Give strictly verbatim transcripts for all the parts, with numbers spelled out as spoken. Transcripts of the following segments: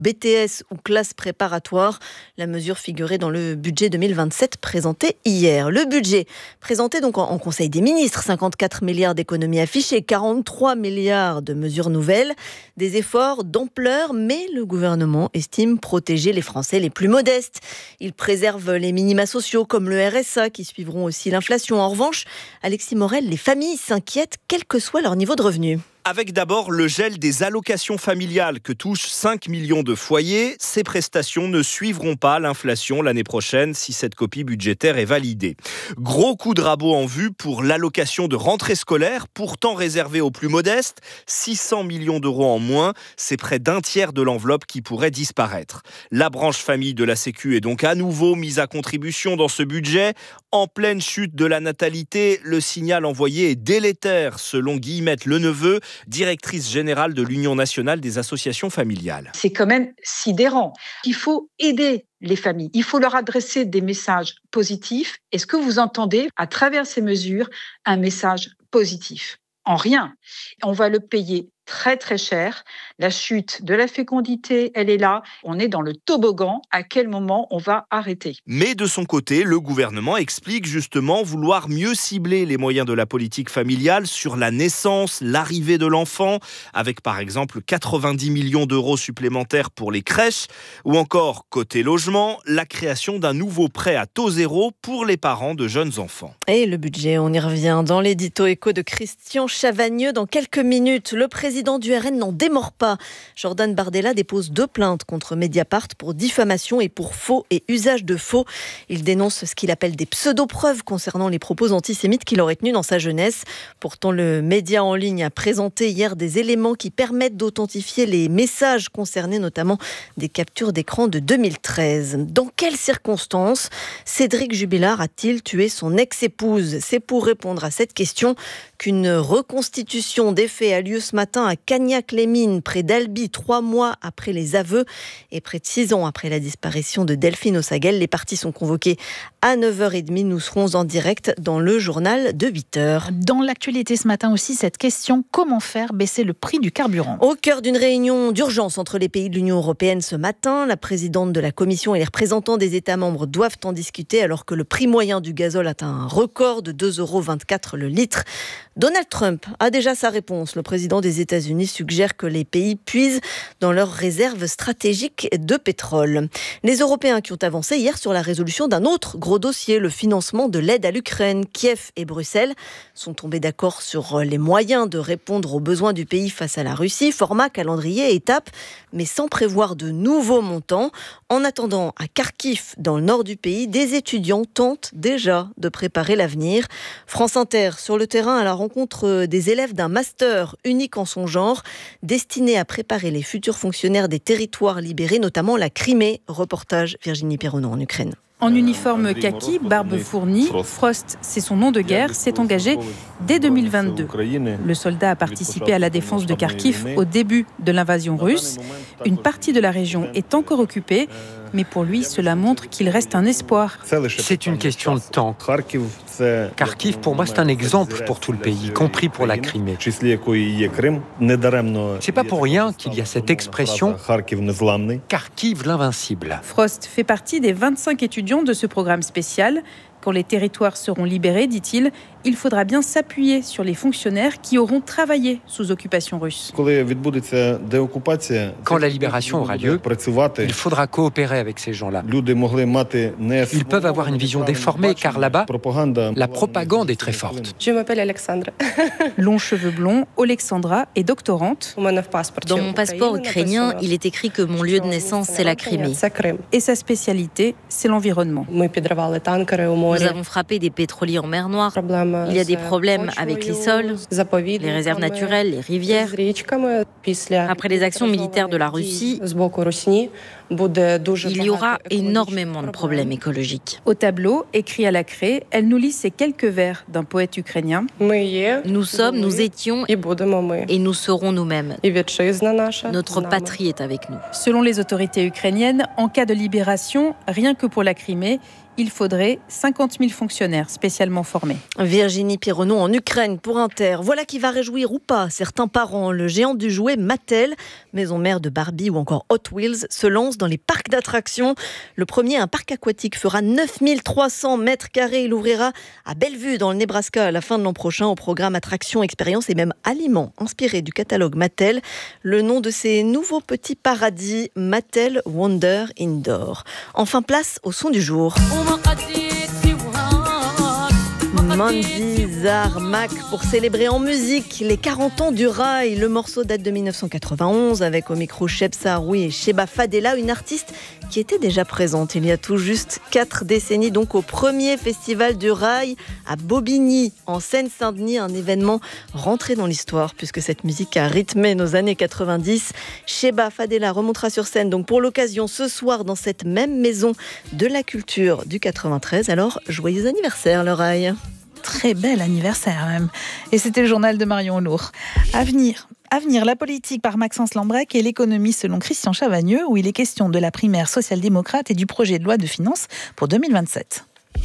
B T S ou classe préparatoire. La mesure figurait dans le budget deux mille vingt-sept présenté hier. Le budget présenté donc en Conseil des ministres, cinquante-quatre milliards d'économies affichées, quarante-trois milliards de mesures nouvelles, des efforts d'ampleur, mais le gouvernement estime protéger les Français les plus modestes. Il préserve les minima sociaux comme le R S A qui suivront aussi l'inflation. En revanche, Alexis Morel, les familles s'inquiètent quel que soit leur niveau de revenu. Avec d'abord le gel des allocations familiales que touchent cinq millions de foyers. Ces prestations ne suivront pas l'inflation l'année prochaine si cette copie budgétaire est validée. Gros coup de rabot en vue pour l'allocation de rentrée scolaire, pourtant réservée aux plus modestes. six cents millions d'euros en moins, c'est près d'un tiers de l'enveloppe qui pourrait disparaître. La branche famille de la Sécu est donc à nouveau mise à contribution dans ce budget. En pleine chute de la natalité, le signal envoyé est délétère, selon Guillemette Leneveu, directrice générale de l'Union nationale des associations familiales. C'est quand même sidérant. Il faut aider les familles. Il faut leur adresser des messages positifs. Est-ce que vous entendez, à travers ces mesures, un message positif ? En rien. On va le payer très très cher. La chute de la fécondité, elle est là. On est dans le toboggan. À quel moment on va arrêter ? Mais de son côté, le gouvernement explique justement vouloir mieux cibler les moyens de la politique familiale sur la naissance, l'arrivée de l'enfant, avec par exemple quatre-vingt-dix millions d'euros supplémentaires pour les crèches, ou encore, côté logement, la création d'un nouveau prêt à taux zéro pour les parents de jeunes enfants. Et le budget, on y revient dans l'édito écho de Christian Chavagneux. Dans quelques minutes, le président du R N n'en démord pas. Jordan Bardella dépose deux plaintes contre Mediapart pour diffamation et pour faux et usage de faux. Il dénonce ce qu'il appelle des pseudo-preuves concernant les propos antisémites qu'il aurait tenus dans sa jeunesse. Pourtant, le média en ligne a présenté hier des éléments qui permettent d'authentifier les messages concernés, notamment des captures d'écran de deux mille treize. Dans quelles circonstances Cédric Jubilard a-t-il tué son ex-épouse ? C'est pour répondre à cette question qu'une reconstitution des faits a lieu ce matin à Cagnac-les-Mines, près d'Albi, trois mois après les aveux et près de six ans après la disparition de Delphine Ossagel. Les parties sont convoquées à neuf heures trente. Nous serons en direct dans le journal de huit heures. Dans l'actualité ce matin aussi, cette question, comment faire baisser le prix du carburant ? Au cœur d'une réunion d'urgence entre les pays de l'Union européenne ce matin, la présidente de la Commission et les représentants des États membres doivent en discuter alors que le prix moyen du gazole atteint un record de deux euros vingt-quatre le litre. Donald Trump a déjà sa réponse. Le président des États-Unis suggère que les pays puisent dans leurs réserves stratégiques de pétrole. Les Européens qui ont avancé hier sur la résolution d'un autre gros dossier, le financement de l'aide à l'Ukraine. Kiev et Bruxelles sont tombés d'accord sur les moyens de répondre aux besoins du pays face à la Russie. Format, calendrier, étape, mais sans prévoir de nouveaux montants. En attendant, à Kharkiv, dans le nord du pays, des étudiants tentent déjà de préparer l'avenir. France Inter, sur le terrain, à la rencontre des élèves d'un master unique en son genre, destiné à préparer les futurs fonctionnaires des territoires libérés, notamment la Crimée. Reportage Virginie Perronneau en Ukraine. En uniforme kaki, barbe fournie, Frost, c'est son nom de guerre, s'est engagé dès deux mille vingt-deux. Le soldat a participé à la défense de Kharkiv au début de l'invasion russe. Une partie de la région est encore occupée, mais pour lui, cela montre qu'il reste un espoir. C'est une question de temps. Kharkiv, pour moi, c'est un exemple pour tout le pays, y compris pour la Crimée. C'est pas pour rien qu'il y a cette expression « Kharkiv l'invincible ». Frost fait partie des vingt-cinq étudiants de ce programme spécial. Quand les territoires seront libérés, dit-il, il faudra bien s'appuyer sur les fonctionnaires qui auront travaillé sous occupation russe. Quand la libération aura lieu, il faudra coopérer avec ces gens-là. Ils peuvent avoir une vision déformée, car là-bas, la propagande est très forte. Je m'appelle Alexandra. Longs cheveux blonds, Alexandra est doctorante. Dans mon passeport ukrainien, il est écrit que mon lieu de naissance, c'est la Crimée. Et sa spécialité, c'est l'environnement. Nous avons frappé des pétroliers en mer Noire. Il y a des problèmes avec les sols, les réserves naturelles, les rivières. Après les actions militaires de la Russie, il y aura énormément de problèmes écologiques. Au tableau, écrit à la craie, elle nous lit ces quelques vers d'un poète ukrainien. Nous sommes, nous étions et nous serons nous-mêmes. Notre patrie est avec nous. Selon les autorités ukrainiennes, en cas de libération, rien que pour la Crimée, il faudrait cinquante mille fonctionnaires spécialement formés. Virginie Pironneau en Ukraine pour Inter. Voilà qui va réjouir ou pas certains parents. Le géant du jouet Mattel, maison mère de Barbie ou encore Hot Wheels, se lance dans les parcs d'attractions. Le premier, un parc aquatique, fera neuf mille trois cents mètres carrés. Il ouvrira à Bellevue dans le Nebraska à la fin de l'an prochain au programme Attractions, Expériences et même Aliments, inspiré du catalogue Mattel. Le nom de ces nouveaux petits paradis, Mattel Wonder Indoor. Enfin, place au son du jour. Mandy Zarmak pour célébrer en musique les quarante ans du rail. Le morceau date de dix-neuf cent quatre-vingt-onze avec au micro Cheb Saroui et Sheba Fadela, une artiste qui était déjà présente il y a tout juste quatre décennies, donc au premier festival du rail à Bobigny en Seine-Saint-Denis, un événement rentré dans l'histoire puisque cette musique a rythmé nos années quatre-vingt-dix. Sheba Fadela remontera sur scène donc pour l'occasion ce soir dans cette même maison de la culture du quatre-vingt-treize. Alors joyeux anniversaire le rail. Très bel anniversaire même. Et c'était le journal de Marion Lourd. Avenir. Avenir, la politique par Maxence Lambrec et l'économie selon Christian Chavagneux, où il est question de la primaire social-démocrate et du projet de loi de finances pour deux mille vingt-sept.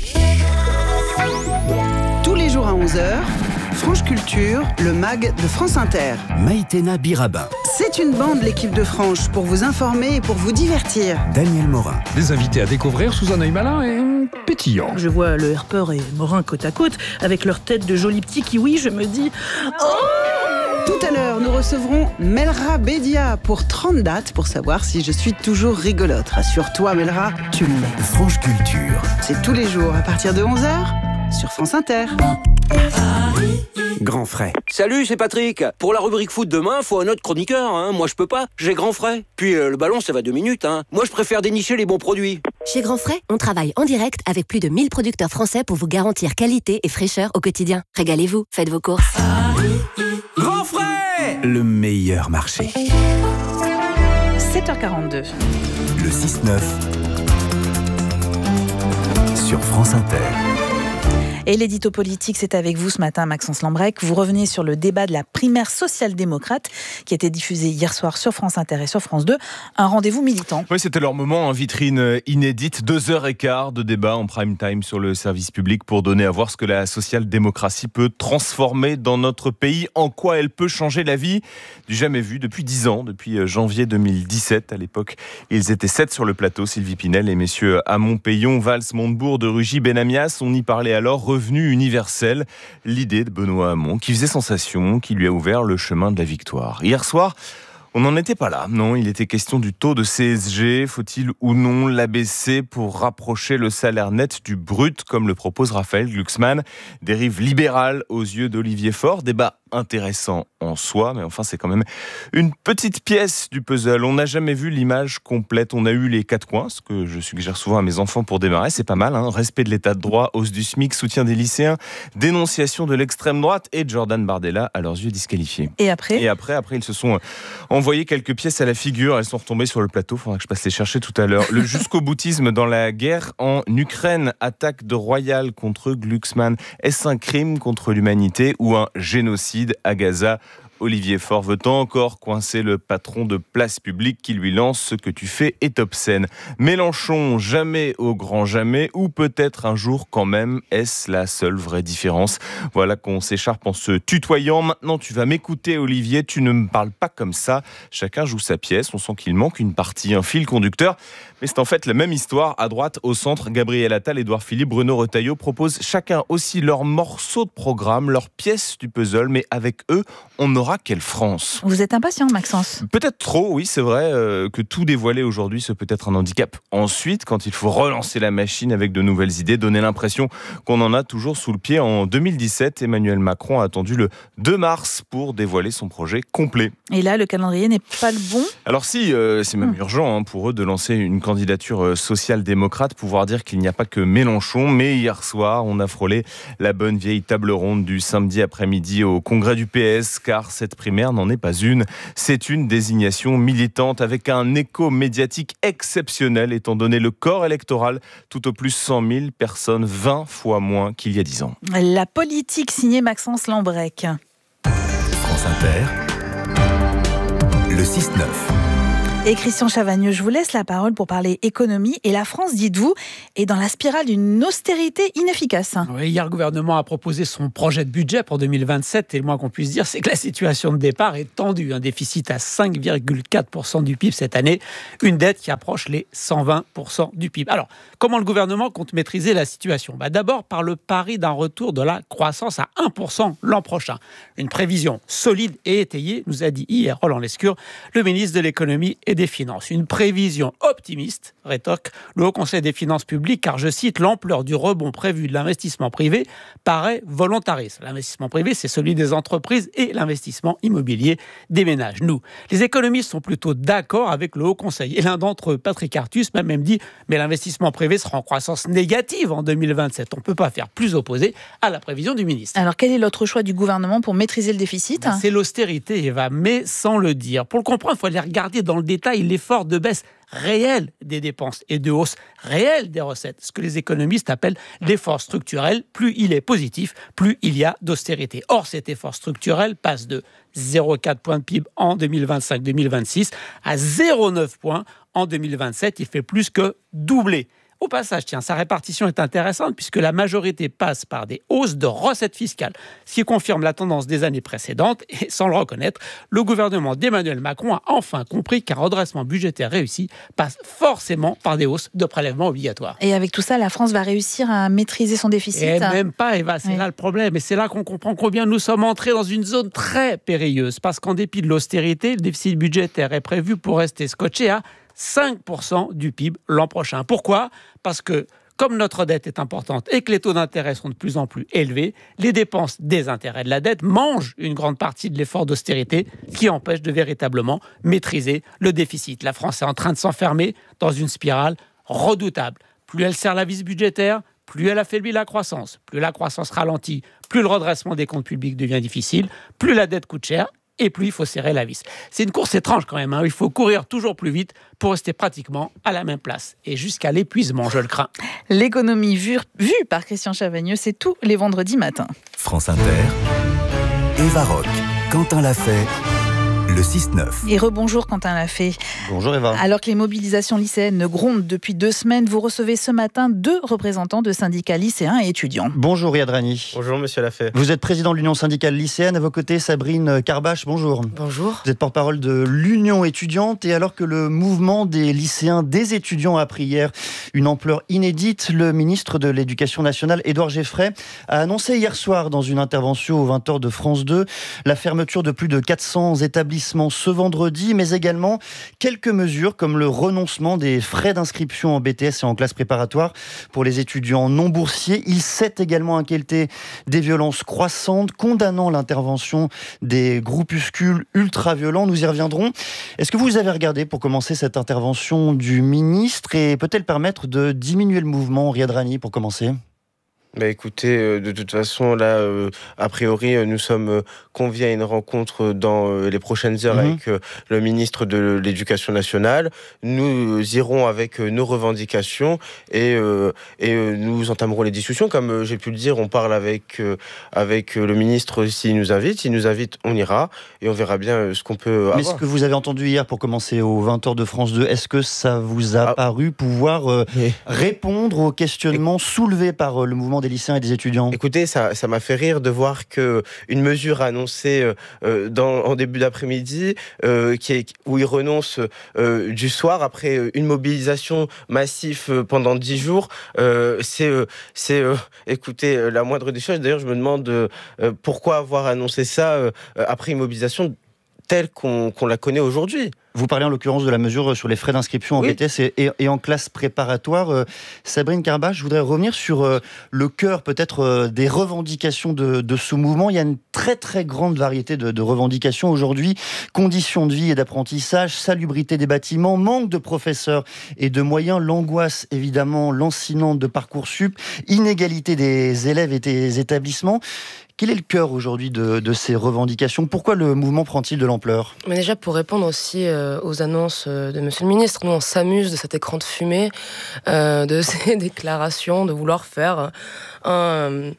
Tous les jours à onze heures, Franche Culture, le mag de France Inter. Maïtena Birabin. C'est une bande, l'équipe de Franche, pour vous informer et pour vous divertir. Daniel Morin. Des invités à découvrir sous un œil malin et pétillant. Je vois le Herper et Morin côte à côte, avec leur tête de jolis petits kiwis, je me dis... Oh! Tout à l'heure, nous recevrons Melra Bédia pour trente dates pour savoir si je suis toujours rigolote. Rassure-toi, Melra, tu l'es. Franche Culture. C'est tous les jours à partir de onze heures sur France Inter. Grand frais. Salut, c'est Patrick. Pour la rubrique foot demain, faut un autre chroniqueur. Hein. Moi, je peux pas. J'ai Grand frais. Puis euh, le ballon, ça va deux minutes. Hein. Moi, je préfère dénicher les bons produits. Chez Grand frais, on travaille en direct avec plus de mille producteurs français pour vous garantir qualité et fraîcheur au quotidien. Régalez-vous, faites vos courses. Grand frais, le meilleur marché. sept heures quarante-deux. Le six neuf sur France Inter. Et l'édito politique, c'est avec vous ce matin, Maxence Lambrec. Vous revenez sur le débat de la primaire social-démocrate qui a été diffusé hier soir sur France Inter et sur France deux. Un rendez-vous militant. Oui, c'était leur moment en vitrine inédite. Deux heures et quart de débat en prime time sur le service public pour donner à voir ce que la social-démocratie peut transformer dans notre pays, en quoi elle peut changer la vie du jamais vu depuis dix ans, depuis janvier deux mille dix-sept. À l'époque, ils étaient sept sur le plateau, Sylvie Pinel et messieurs Hamon, Payon, Valls, Montebourg, de Rugy, Benamias. On y parlait alors revenu universel, l'idée de Benoît Hamon qui faisait sensation, qui lui a ouvert le chemin de la victoire. Hier soir, on n'en était pas là. Non, il était question du taux de C S G. Faut-il ou non l'abaisser pour rapprocher le salaire net du brut, comme le propose Raphaël Glucksmann? Dérive libérale aux yeux d'Olivier Faure. Débat intéressant en soi, mais enfin c'est quand même une petite pièce du puzzle. On n'a jamais vu l'image complète. On a eu les quatre coins, ce que je suggère souvent à mes enfants pour démarrer. C'est pas mal, hein. Respect de l'état de droit, hausse du SMIC, soutien des lycéens, dénonciation de l'extrême droite et Jordan Bardella, à leurs yeux disqualifié. Et après Et après, après ils se sont envoyé quelques pièces à la figure. Elles sont retombées sur le plateau. Faudra que je passe les chercher tout à l'heure. Le jusqu'au boutisme dans la guerre en Ukraine. Attaque de Royal contre Glucksmann. Est-ce un crime contre l'humanité ou un génocide à Gaza? Olivier Faure veut encore coincer le patron de Place Publique qui lui lance « Ce que tu fais est obscène ». Mélenchon, jamais au grand jamais, ou peut-être un jour quand même, est-ce la seule vraie différence? Voilà qu'on s'écharpe en se tutoyant. Maintenant, tu vas m'écouter, Olivier, tu ne me parles pas comme ça. Chacun joue sa pièce, on sent qu'il manque une partie, un fil conducteur. Mais c'est en fait la même histoire. À droite, au centre, Gabriel Attal, Édouard Philippe, Bruno Retailleau proposent chacun aussi leur morceau de programme, leur pièce du puzzle, mais avec eux, on aura quelle France? Vous êtes impatient, Maxence? Peut-être trop, oui, c'est vrai euh, que tout dévoiler aujourd'hui, c'est peut-être un handicap. Ensuite, quand il faut relancer la machine avec de nouvelles idées, donner l'impression qu'on en a toujours sous le pied. En deux mille dix-sept, Emmanuel Macron a attendu le deux mars pour dévoiler son projet complet. Et là, le calendrier n'est pas le bon? Alors si, euh, c'est même hum. urgent hein, pour eux de lancer une candidature euh, social-démocrate, pouvoir dire qu'il n'y a pas que Mélenchon. Mais hier soir, on a frôlé la bonne vieille table ronde du samedi après-midi au congrès du P S, car cette primaire n'en est pas une. C'est une désignation militante avec un écho médiatique exceptionnel, étant donné le corps électoral, tout au plus cent mille personnes, vingt fois moins qu'il y a dix ans. La politique signée Maxence Lambrec. France Inter, le six neuf. Et Christian Chavagneux, je vous laisse la parole pour parler économie. Et la France, dites-vous, est dans la spirale d'une austérité inefficace. Oui, hier, le gouvernement a proposé son projet de budget pour deux mille vingt-sept. Et le moins qu'on puisse dire, c'est que la situation de départ est tendue. Un déficit à cinq virgule quatre pour cent du P I B cette année. Une dette qui approche les cent vingt pour cent du P I B. Alors, comment le gouvernement compte maîtriser la situation ? Bah, d'abord par le pari d'un retour de la croissance à un pour cent l'an prochain. Une prévision solide et étayée, nous a dit hier Roland Lescure, le ministre de l'économie et des Finances. Une prévision optimiste, rétorque le Haut Conseil des finances publiques, car je cite, l'ampleur du rebond prévu de l'investissement privé paraît volontariste. L'investissement privé, c'est celui des entreprises et l'investissement immobilier des ménages. Nous, les économistes sont plutôt d'accord avec le Haut Conseil. Et l'un d'entre eux, Patrick Artus, m'a même dit, mais l'investissement privé sera en croissance négative en deux mille vingt-sept. On ne peut pas faire plus opposé à la prévision du ministre. Alors, quel est l'autre choix du gouvernement pour maîtriser le déficit ? Ben, c'est l'austérité, Eva, mais sans le dire. Pour le comprendre, il faut aller regarder dans le détail l'effort de baisse réel des dépenses et de hausse réelle des recettes, ce que les économistes appellent l'effort structurel. Plus il est positif, plus il y a d'austérité. Or, cet effort structurel passe de zéro virgule quatre points de P I B en deux mille vingt-cinq deux mille vingt-six à zéro virgule neuf points en deux mille vingt-sept. Il fait plus que doubler. Au passage, tiens, sa répartition est intéressante puisque la majorité passe par des hausses de recettes fiscales, ce qui confirme la tendance des années précédentes. Et sans le reconnaître, le gouvernement d'Emmanuel Macron a enfin compris qu'un redressement budgétaire réussi passe forcément par des hausses de prélèvements obligatoires. Et avec tout ça, la France va réussir à maîtriser son déficit ? Et même pas, Eva, c'est oui. là le problème. Et c'est là qu'on comprend combien nous sommes entrés dans une zone très périlleuse. Parce qu'en dépit de l'austérité, le déficit budgétaire est prévu pour rester scotché à cinq pour cent du P I B l'an prochain. Pourquoi ? Parce que, comme notre dette est importante et que les taux d'intérêt sont de plus en plus élevés, les dépenses des intérêts de la dette mangent une grande partie de l'effort d'austérité qui empêche de véritablement maîtriser le déficit. La France est en train de s'enfermer dans une spirale redoutable. Plus elle serre la vis budgétaire, plus elle affaiblit la croissance. Plus la croissance ralentit, plus le redressement des comptes publics devient difficile, plus la dette coûte cher, et plus il faut serrer la vis. C'est une course étrange quand même, hein. Il faut courir toujours plus vite pour rester pratiquement à la même place. Et jusqu'à l'épuisement, je le crains. L'économie vue, vue par Christian Chavagneux, c'est tous les vendredis matins. France Inter, Eva Rock, Quentin Lafay, le six neuf. Et rebonjour Quentin Lafay. Bonjour Eva. Alors que les mobilisations lycéennes grondent depuis deux semaines, vous recevez ce matin deux représentants de syndicats lycéens et étudiants. Bonjour Riyad Rani. Bonjour Monsieur Lafay. Vous êtes président de l'Union syndicale lycéenne. À vos côtés, Sabrine Carbache. Bonjour. Bonjour. Vous êtes porte-parole de l'Union étudiante. Et alors que le mouvement des lycéens, des étudiants a pris hier une ampleur inédite, le ministre de l'Éducation nationale, Édouard Geffray, a annoncé hier soir dans une intervention aux vingt heures de France deux la fermeture de plus de quatre cents établissements ce vendredi, mais également quelques mesures comme le renoncement des frais d'inscription en B T S et en classe préparatoire pour les étudiants non boursiers. Il s'est également inquiété des violences croissantes, condamnant l'intervention des groupuscules ultra-violents. Nous y reviendrons. Est-ce que vous avez regardé pour commencer cette intervention du ministre et peut-elle permettre de diminuer le mouvement, Riyad Rani, pour commencer ? Bah écoutez, euh, de toute façon, là, euh, a priori, euh, nous sommes euh, conviés à une rencontre dans euh, les prochaines heures mmh. avec euh, le ministre de l'Éducation nationale. Nous euh, irons avec euh, nos revendications et, euh, et euh, nous entamerons les discussions. Comme euh, j'ai pu le dire, on parle avec, euh, avec euh, le ministre s'il nous invite. S'il nous invite, on ira et on verra bien euh, ce qu'on peut avoir. Mais ce que vous avez entendu hier pour commencer aux vingt heures de France deux, est-ce que ça vous a ah. paru pouvoir euh, oui. répondre aux questionnements et... soulevés par euh, le mouvement des lycéens et des étudiants? Écoutez, ça, ça m'a fait rire de voir qu'une mesure annoncée euh, dans, en début d'après-midi, euh, qui est, où ils renoncent euh, du soir après une mobilisation massive pendant dix jours, euh, c'est, euh, c'est euh, écoutez, la moindre des choses. D'ailleurs, je me demande euh, pourquoi avoir annoncé ça euh, après une mobilisation telle qu'on, qu'on la connaît aujourd'hui. Vous parlez en l'occurrence de la mesure sur les frais d'inscription en oui. B T S et, et, et en classe préparatoire. Euh, Sabrine Carbache, je voudrais revenir sur euh, le cœur peut-être euh, des revendications de, de ce mouvement. Il y a une très très grande variété de, de revendications aujourd'hui. Conditions de vie et d'apprentissage, salubrité des bâtiments, manque de professeurs et de moyens, l'angoisse évidemment lancinante de Parcoursup, inégalité des élèves et des établissements. Quel est le cœur aujourd'hui de, de ces revendications ? Pourquoi le mouvement prend-il de l'ampleur ? Mais déjà, pour répondre aussi euh, aux annonces de Monsieur le Ministre, nous on s'amuse de cet écran de fumée, euh, de ces déclarations, de vouloir faire un,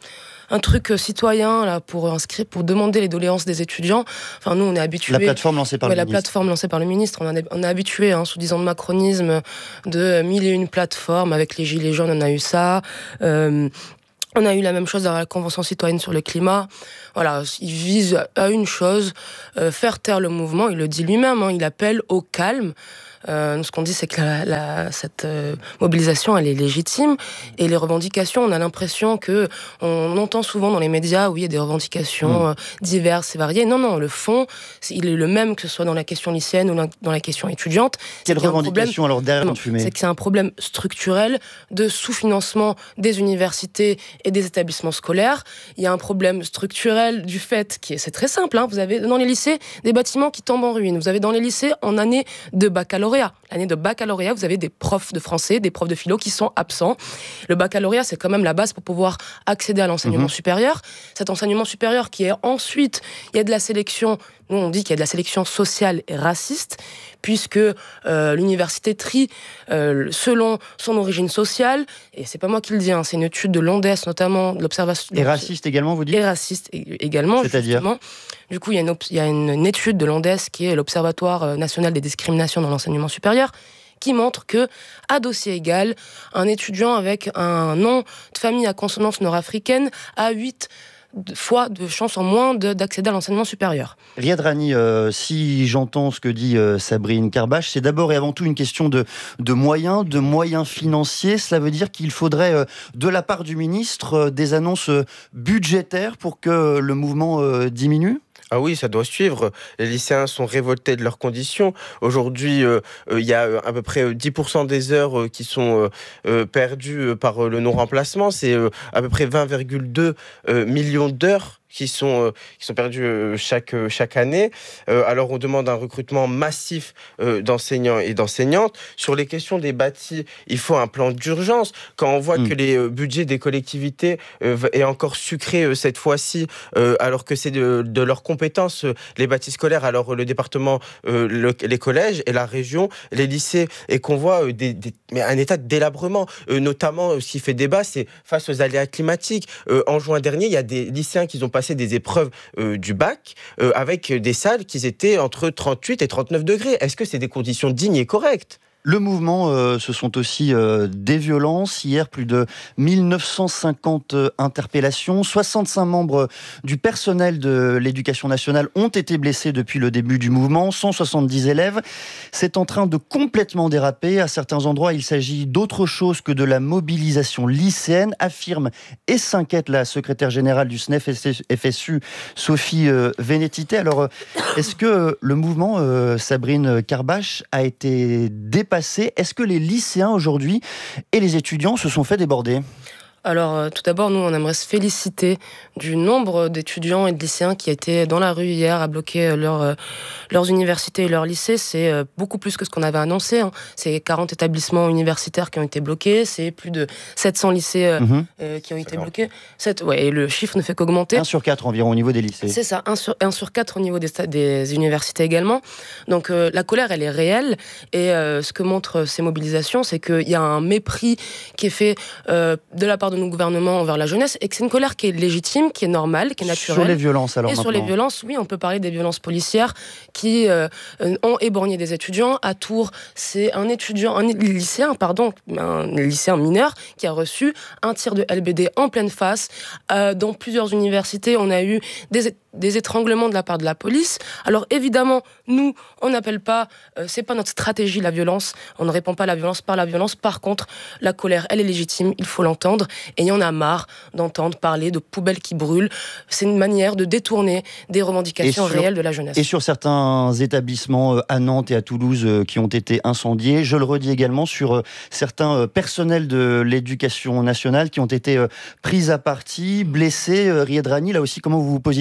un truc citoyen là pour inscrire, pour demander les doléances des étudiants. Enfin, nous, on est habitués. La plateforme lancée par ouais, le la ministre. plateforme lancée par le ministre. On, en est, on est habitué, hein, sous dix ans de macronisme, de mille et une plateformes. Avec les Gilets jaunes, on a eu ça. Euh, On a eu la même chose à la Convention citoyenne sur le climat. Voilà, il vise à une chose, euh, faire taire le mouvement. Il le dit lui-même, hein, il appelle au calme. Euh, ce qu'on dit, c'est que la, la, cette euh, mobilisation, elle est légitime. Et les revendications, on a l'impression que on entend souvent dans les médias, oui, il y a des revendications mmh. euh, diverses et variées. Non, non, le fond, c'est, il est le même que ce soit dans la question lycéenne ou la, dans la question étudiante. Quelle revendication alors derrière non, fumée c'est que c'est un problème structurel de sous-financement des universités et des établissements scolaires. Il y a un problème structurel du fait qui est, c'est très simple. Hein, vous avez dans les lycées des bâtiments qui tombent en ruine. Vous avez dans les lycées en année de baccalauréat. L'année de baccalauréat, vous avez des profs de français, des profs de philo qui sont absents. Le baccalauréat, c'est quand même la base pour pouvoir accéder à l'enseignement mmh. supérieur. Cet enseignement supérieur qui est ensuite, il y a de la sélection, nous on dit qu'il y a de la sélection sociale et raciste, puisque euh, l'université trie euh, selon son origine sociale, et c'est pas moi qui le dis, hein, c'est une étude de l'O N D E S notamment, de l'observation... Et raciste également, vous dites ? Et raciste également, c'est-à-dire justement. Du coup, il y a, une, il y a une, une étude de l'O N D E S qui est l'Observatoire national des discriminations dans l'enseignement supérieur, qui montre que, à dossier égal, un étudiant avec un nom de famille à consonance nord-africaine a huit fois de chances en moins de, d'accéder à l'enseignement supérieur. Riyad Rani, euh, si j'entends ce que dit euh, Sabrine Karbache, c'est d'abord et avant tout une question de, de moyens, de moyens financiers. Cela veut dire qu'il faudrait, euh, de la part du ministre, euh, des annonces euh, budgétaires pour que le mouvement euh, diminue ? Ah oui, ça doit suivre. Les lycéens sont révoltés de leurs conditions. Aujourd'hui, euh, euh, il y a euh, à peu près dix pour cent des heures euh, qui sont euh, euh, perdues par euh, le non-remplacement. C'est euh, à peu près vingt virgule deux euh, millions d'heures qui sont, euh, qui sont perdus euh, chaque, euh, chaque année. Euh, alors, on demande un recrutement massif euh, d'enseignants et d'enseignantes. Sur les questions des bâtis, il faut un plan d'urgence. Quand on voit mmh. que les euh, budgets des collectivités euh, est encore sucré euh, cette fois-ci, euh, alors que c'est de, de leur compétence, euh, les bâtis scolaires, alors euh, le département, euh, le, les collèges et la région, les lycées, et qu'on voit euh, des, des, mais un état de délabrement. Euh, notamment, euh, ce qui fait débat, c'est face aux aléas climatiques. Euh, en juin dernier, il y a des lycéens qui ont passé des épreuves euh, du bac euh, avec des salles qui étaient entre trente-huit et trente-neuf degrés. Est-ce que c'est des conditions dignes et correctes ? Le mouvement, euh, ce sont aussi euh, des violences. Hier, plus de mille neuf cent cinquante interpellations. soixante-cinq membres du personnel de l'éducation nationale ont été blessés depuis le début du mouvement. cent soixante-dix élèves. C'est en train de complètement déraper. À certains endroits, il s'agit d'autre chose que de la mobilisation lycéenne, affirme et s'inquiète la secrétaire générale du S N E F F S U, Sophie euh, Vénétité. Alors, est-ce que le mouvement, euh, Sabrine Karbache, a été dépassé ? Est-ce que les lycéens aujourd'hui et les étudiants se sont fait déborder ? Alors, euh, tout d'abord, nous, on aimerait se féliciter du nombre d'étudiants et de lycéens qui étaient dans la rue hier à bloquer leur, euh, leurs universités et leurs lycées. C'est euh, beaucoup plus que ce qu'on avait annoncé. Hein. C'est quarante établissements universitaires qui ont été bloqués. C'est plus de sept cents lycées euh, mmh. euh, qui ont été bloqués. sept, ouais, et le chiffre ne fait qu'augmenter. un sur quatre environ au niveau des lycées. C'est ça, un sur, un sur quatre au niveau des, des universités également. Donc, euh, la colère, elle est réelle. Et euh, ce que montrent ces mobilisations, c'est qu'il y a un mépris qui est fait euh, de la part de nos gouvernements envers la jeunesse, et que c'est une colère qui est légitime, qui est normale, qui est naturelle. Sur les violences, alors. Et maintenant. Sur les violences, oui, on peut parler des violences policières qui euh, ont éborgné des étudiants. À Tours, c'est un étudiant, un lycéen, pardon, un lycéen mineur qui a reçu un tir de L B D en pleine face. Euh, dans plusieurs universités, on a eu des des étranglements de la part de la police. Alors évidemment, nous, on n'appelle pas, euh, c'est pas notre stratégie la violence, on ne répond pas à la violence par la violence. Par contre, la colère, elle est légitime, il faut l'entendre, et il y en a marre d'entendre parler de poubelles qui brûlent. C'est une manière de détourner des revendications sur, réelles de la jeunesse. Et sur certains établissements à Nantes et à Toulouse qui ont été incendiés, je le redis également, sur certains personnels de l'éducation nationale qui ont été pris à partie, blessés. Riyad Rani, là aussi, comment vous vous positionnez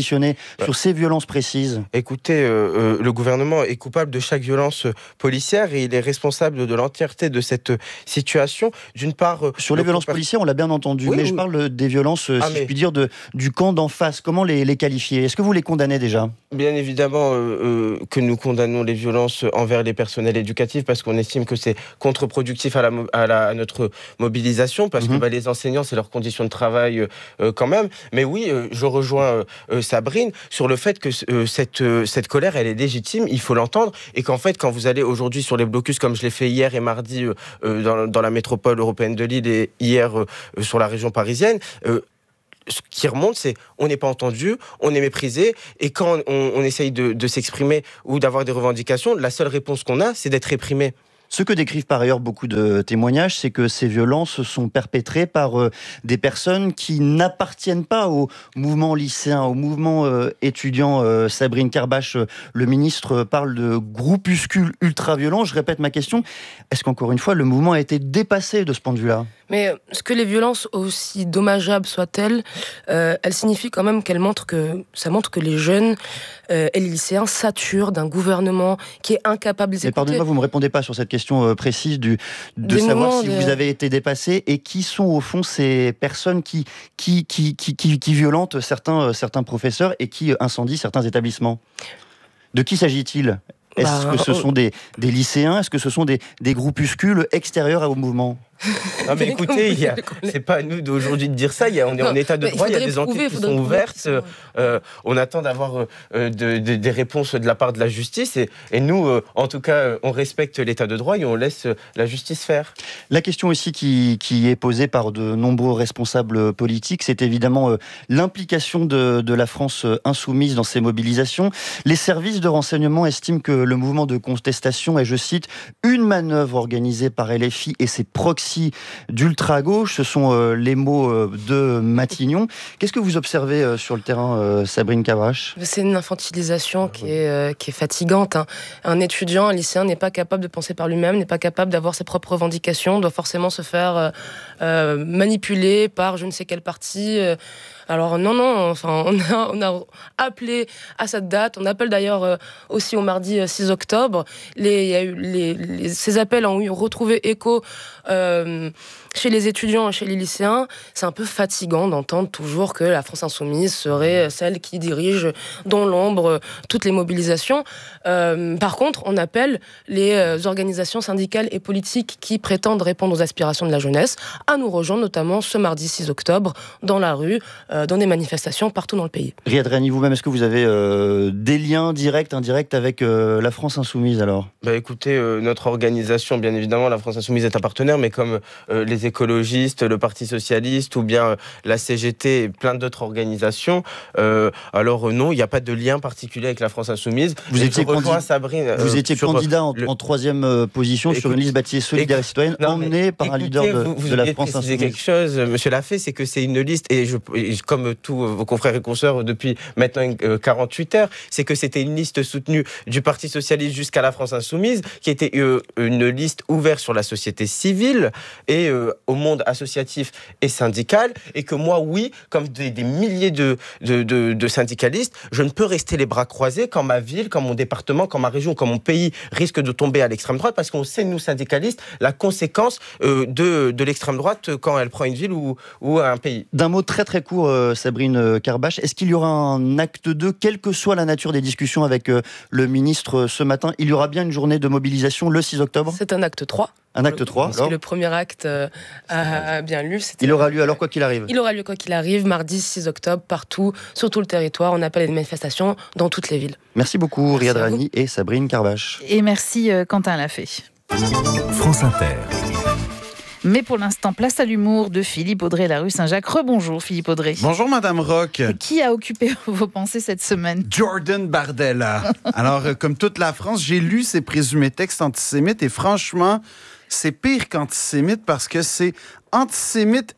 bah, sur ces violences précises? Écoutez, euh, euh, le gouvernement est coupable de chaque violence policière et il est responsable de l'entièreté de cette situation. D'une part... Euh, sur les violences compa- policières, on l'a bien entendu, oui, mais oui. je parle des violences, ah, si mais... je puis dire, de, du camp d'en face. Comment les, les qualifier? Est-ce que vous les condamnez déjà? Bien évidemment euh, euh, que nous condamnons les violences envers les personnels éducatifs parce qu'on estime que c'est contre-productif à, la, à, la, à notre mobilisation, parce mmh. que bah, les enseignants, c'est leurs conditions de travail euh, quand même. Mais oui, euh, je rejoins euh, Sabrine sur le fait que euh, cette, euh, cette colère, elle est légitime, il faut l'entendre, et qu'en fait, quand vous allez aujourd'hui sur les blocus, comme je l'ai fait hier et mardi euh, dans, dans la métropole européenne de Lille et hier euh, sur la région parisienne, euh, ce qui remonte, c'est on n'est pas entendu, on est méprisé, et quand on, on essaye de, de s'exprimer ou d'avoir des revendications, la seule réponse qu'on a, c'est d'être réprimé. Ce que décrivent par ailleurs beaucoup de témoignages, c'est que ces violences sont perpétrées par euh, des personnes qui n'appartiennent pas au mouvement lycéen, au mouvement euh, étudiant. Euh, Sabrine Karbash, euh, le ministre, parle de groupuscules ultra-violents. Je répète ma question. Est-ce qu'encore une fois, le mouvement a été dépassé de ce point de vue-là ? Mais ce que les violences, aussi dommageables soient-elles, euh, elles signifient quand même qu'elles montrent que, ça montre que les jeunes euh, et les lycéens saturent d'un gouvernement qui est incapable de les écouter. Mais pardonnez-moi, vous ne me répondez pas sur cette question précise du, de Des savoir si de... vous avez été dépassé et qui sont au fond ces personnes qui, qui, qui, qui, qui, qui violentent certains, certains professeurs et qui incendient certains établissements. De qui s'agit-il ? Est-ce bah, que ce sont des, des lycéens ? Est-ce que ce sont des, des groupuscules extérieurs au mouvement ? Non mais écoutez, il y a, c'est pas à nous d'aujourd'hui de dire ça, il y a, on est non, en état de droit, il y a des enquêtes qui sont ouvertes, euh, on attend d'avoir euh, de, de, des réponses de la part de la justice et, et nous, euh, en tout cas, on respecte l'état de droit et on laisse la justice faire. La question aussi qui, qui est posée par de nombreux responsables politiques, c'est évidemment euh, l'implication de, de la France insoumise dans ces mobilisations. Les services de renseignement estiment que le mouvement de contestation est, je cite, une manœuvre organisée par L F I et ses proxys d'ultra-gauche, ce sont euh, les mots euh, de Matignon. Qu'est-ce que vous observez euh, sur le terrain, euh, Sabrine Karbash ? C'est une infantilisation qui est, euh, qui est fatigante. Hein. Un étudiant, un lycéen n'est pas capable de penser par lui-même, n'est pas capable d'avoir ses propres revendications, doit forcément se faire euh, euh, manipuler par je ne sais quelle partie. Euh, Alors non, non, enfin, on a, on a appelé à cette date, on appelle d'ailleurs euh, aussi au mardi euh, six octobre. Les, y a eu, les, les, ces appels ont eu retrouvé écho euh, chez les étudiants et chez les lycéens. C'est un peu fatigant d'entendre toujours que la France insoumise serait celle qui dirige dans l'ombre toutes les mobilisations. Euh, par contre, on appelle les organisations syndicales et politiques qui prétendent répondre aux aspirations de la jeunesse à nous rejoindre, notamment ce mardi six octobre, dans la rue, euh, dans des manifestations partout dans le pays. Riyad Rani, vous-même, est-ce que vous avez euh, des liens directs, indirects avec euh, la France insoumise alors ? Bah écoutez, euh, notre organisation, bien évidemment, la France insoumise est un partenaire, mais comme euh, les écologistes, le Parti socialiste ou bien euh, la C G T et plein d'autres organisations, euh, alors euh, non, il n'y a pas de lien particulier avec la France insoumise. Vous étiez, candi- Sabrine, euh, vous étiez candidat en, le... en troisième euh, position Écoute, sur une liste baptisée Solidaire et Citoyenne, emmenée par un leader de, vous, vous de la France insoumise. Quelque chose, Monsieur Lafay, c'est que c'est une liste, et, je, et comme tous vos confrères et consoeurs depuis maintenant euh, quarante-huit heures, c'est que c'était une liste soutenue du Parti socialiste jusqu'à la France insoumise, qui était euh, une liste ouverte sur la société civile et euh, au monde associatif et syndical, et que moi, oui, comme des, des milliers de, de, de, de syndicalistes, je ne peux rester les bras croisés quand ma ville, quand mon département, quand ma région, quand mon pays risque de tomber à l'extrême droite, parce qu'on sait, nous, syndicalistes, la conséquence euh, de, de l'extrême droite quand elle prend une ville ou, ou un pays. D'un mot très très court, euh, Sabrine Karbash, est-ce qu'il y aura un acte deux, quelle que soit la nature des discussions avec euh, le ministre euh, ce matin, il y aura bien une journée de mobilisation le six octobre ? C'est un acte trois. Un acte trois, alors. Le premier acte euh, a bien lieu. Il aura lieu alors quoi qu'il arrive. Il aura lieu quoi qu'il arrive, mardi six octobre, partout, sur tout le territoire. On appelle à des manifestations dans toutes les villes. Merci beaucoup, merci Riyad Rani et Sabrine Karbash. Et merci euh, Quentin Lafay. France Inter. Mais pour l'instant, place à l'humour de Philippe Audrey, la rue Saint-Jacques. Rebonjour Philippe Audrey. Bonjour Madame Rock. Qui a occupé vos pensées cette semaine ? Jordan Bardella. Alors, euh, comme toute la France, j'ai lu ses présumés textes antisémites et franchement, c'est pire qu'antisémite parce que c'est antisémite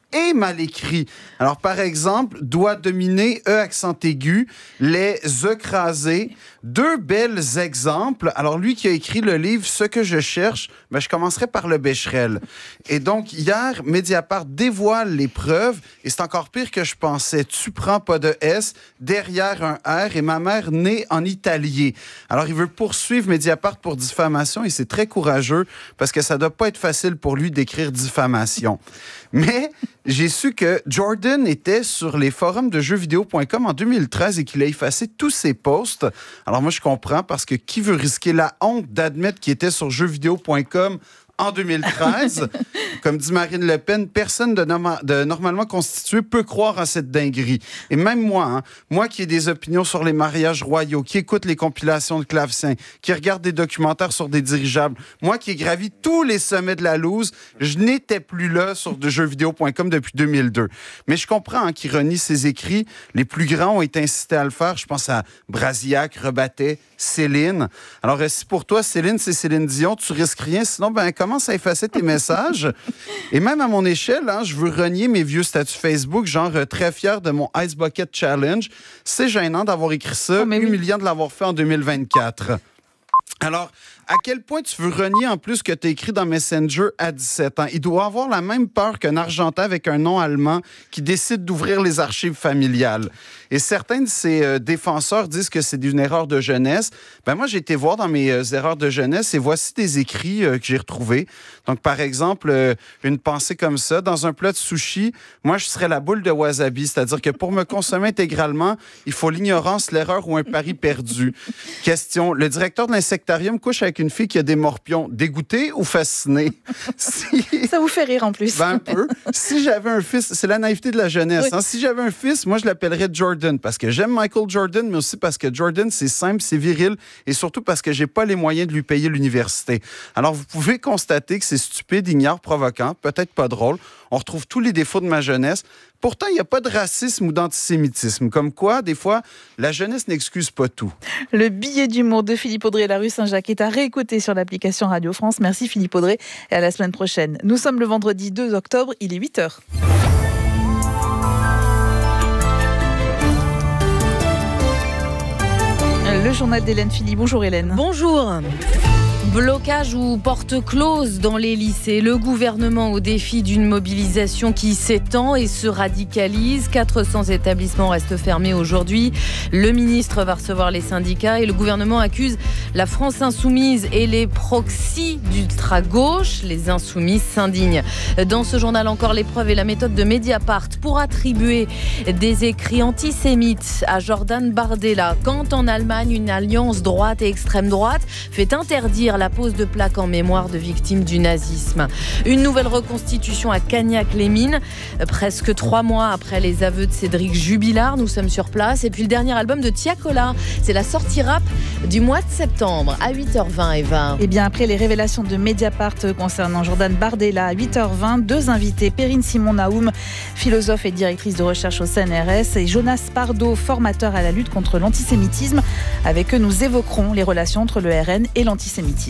et mal écrit. Alors, par exemple, doit dominer, E accent aigu, les écrasés. Deux belles exemples. Alors, lui qui a écrit le livre « Ce que je cherche », ben, je commencerai par le Becherel. Et donc, hier, Mediapart dévoile les preuves, et c'est encore pire que je pensais. Tu prends pas de S, derrière un R, et ma mère née en italien. Alors, il veut poursuivre Mediapart pour diffamation, et c'est très courageux, parce que ça doit pas être facile pour lui d'écrire diffamation. Mais j'ai su que Jordan était sur les forums de jeux vidéo point com en deux mille treize et qu'il a effacé tous ses posts. Alors moi, je comprends parce que qui veut risquer la honte d'admettre qu'il était sur jeux vidéo point com en deux mille treize? Comme dit Marine Le Pen, personne de, norma- de normalement constitué peut croire à cette dinguerie. Et même moi, hein, moi qui ai des opinions sur les mariages royaux, qui écoute les compilations de clavecin, qui regarde des documentaires sur des dirigeables, moi qui ai gravi tous les sommets de la loose, je n'étais plus là sur de jeux vidéo point com depuis deux mille deux. Mais je comprends hein, qu'il renie ses écrits. Les plus grands ont été incités à le faire. Je pense à Brasillac, Rebattet, Céline. Alors, si pour toi, Céline, c'est Céline Dion, tu risques rien. Sinon, ben, commence à effacer tes messages. Et même à mon échelle, hein, je veux renier mes vieux statuts Facebook, genre euh, très fier de mon Ice Bucket Challenge. C'est gênant d'avoir écrit ça, oh, humiliant oui. de l'avoir fait en deux mille vingt-quatre. Alors, à quel point tu veux renier en plus que tu as écrit dans Messenger à dix-sept ans? Il doit avoir la même peur qu'un Argentin avec un nom allemand qui décide d'ouvrir les archives familiales. Et certains de ces euh, défenseurs disent que c'est une erreur de jeunesse. Ben moi, j'ai été voir dans mes euh, erreurs de jeunesse et voici des écrits euh, que j'ai retrouvés. Donc, par exemple, euh, une pensée comme ça. Dans un plat de sushi, moi, je serais la boule de wasabi. C'est-à-dire que pour me consommer intégralement, il faut l'ignorance, l'erreur ou un pari perdu. Question, le directeur de l'insectarium couche avec une fille qui a des morpions. Dégoûté ou fasciné? Si... Ça vous fait rire en plus. Ben, un peu. Si j'avais un fils, c'est la naïveté de la jeunesse. Oui. Hein? Si j'avais un fils, moi, je l'appellerais Jordan parce que j'aime Michael Jordan, mais aussi parce que Jordan, c'est simple, c'est viril et surtout parce que j'ai pas les moyens de lui payer l'université. Alors, vous pouvez constater que c'est stupide, ignare, provoquant, peut-être pas drôle. On retrouve tous les défauts de ma jeunesse. Pourtant, il n'y a pas de racisme ou d'antisémitisme. Comme quoi, des fois, la jeunesse n'excuse pas tout. Le billet d'humour de Philippe Audrey et la rue Saint-Jacques est à réécouter sur l'application Radio France. Merci Philippe Audrey et à la semaine prochaine. Nous sommes le vendredi deux octobre, il est huit heures. Le journal d'Hélène Philippe. Bonjour Hélène. Bonjour. Blocage ou porte close dans les lycées. Le gouvernement au défi d'une mobilisation qui s'étend et se radicalise. quatre cents établissements restent fermés aujourd'hui. Le ministre va recevoir les syndicats et le gouvernement accuse la France insoumise et les proxys d'ultra-gauche. Les insoumis s'indignent. Dans ce journal encore, l'épreuve et la méthode de Mediapart pour attribuer des écrits antisémites à Jordan Bardella. Quand en Allemagne, une alliance droite et extrême droite fait interdire la pose de plaques en mémoire de victimes du nazisme. Une nouvelle reconstitution à Cagnac-les-Mines, presque trois mois après les aveux de Cédric Jubilard. Nous sommes sur place. Et puis le dernier album de Tiakola, c'est la sortie rap du mois de septembre à huit heures vingt et vingt. Et bien après les révélations de Mediapart concernant Jordan Bardella à huit heures vingt, deux invités, Perrine Simon-Naoum, philosophe et directrice de recherche au C N R S, et Jonas Pardo, formateur à la lutte contre l'antisémitisme. Avec eux, nous évoquerons les relations entre le R N et l'antisémitisme.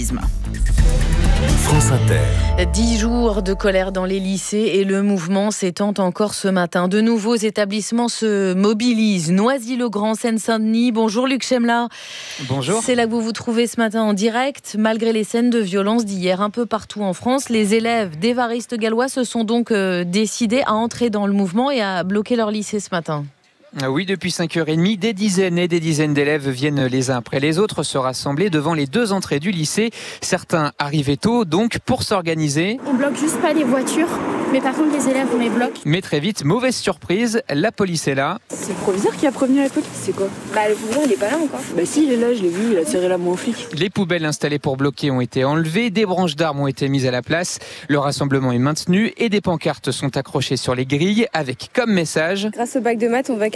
France Inter. Dix jours de colère dans les lycées et le mouvement s'étend encore ce matin. De nouveaux établissements se mobilisent. Noisy-le-Grand, Seine-Saint-Denis. Bonjour Luc Chemla. Bonjour. C'est là que vous vous trouvez ce matin en direct. Malgré les scènes de violence d'hier un peu partout en France, les élèves d'Évariste Galois se sont donc euh, décidés à entrer dans le mouvement et à bloquer leur lycée ce matin. Oui, depuis cinq heures trente, des dizaines et des dizaines d'élèves viennent les uns après les autres se rassembler devant les deux entrées du lycée. Certains arrivaient tôt, donc pour s'organiser. On bloque juste pas les voitures, mais par contre les élèves on les bloque. Mais très vite, mauvaise surprise, la police est là. C'est le proviseur qui a prévenu la police, c'est quoi? Bah le proviseur il est pas là encore. Bah si, il est là, je l'ai vu, il a tiré la main au flic. Les poubelles installées pour bloquer ont été enlevées, des branches d'arbres ont été mises à la place, le rassemblement est maintenu et des pancartes sont accrochées sur les grilles avec comme message: grâce au bac de maths, on va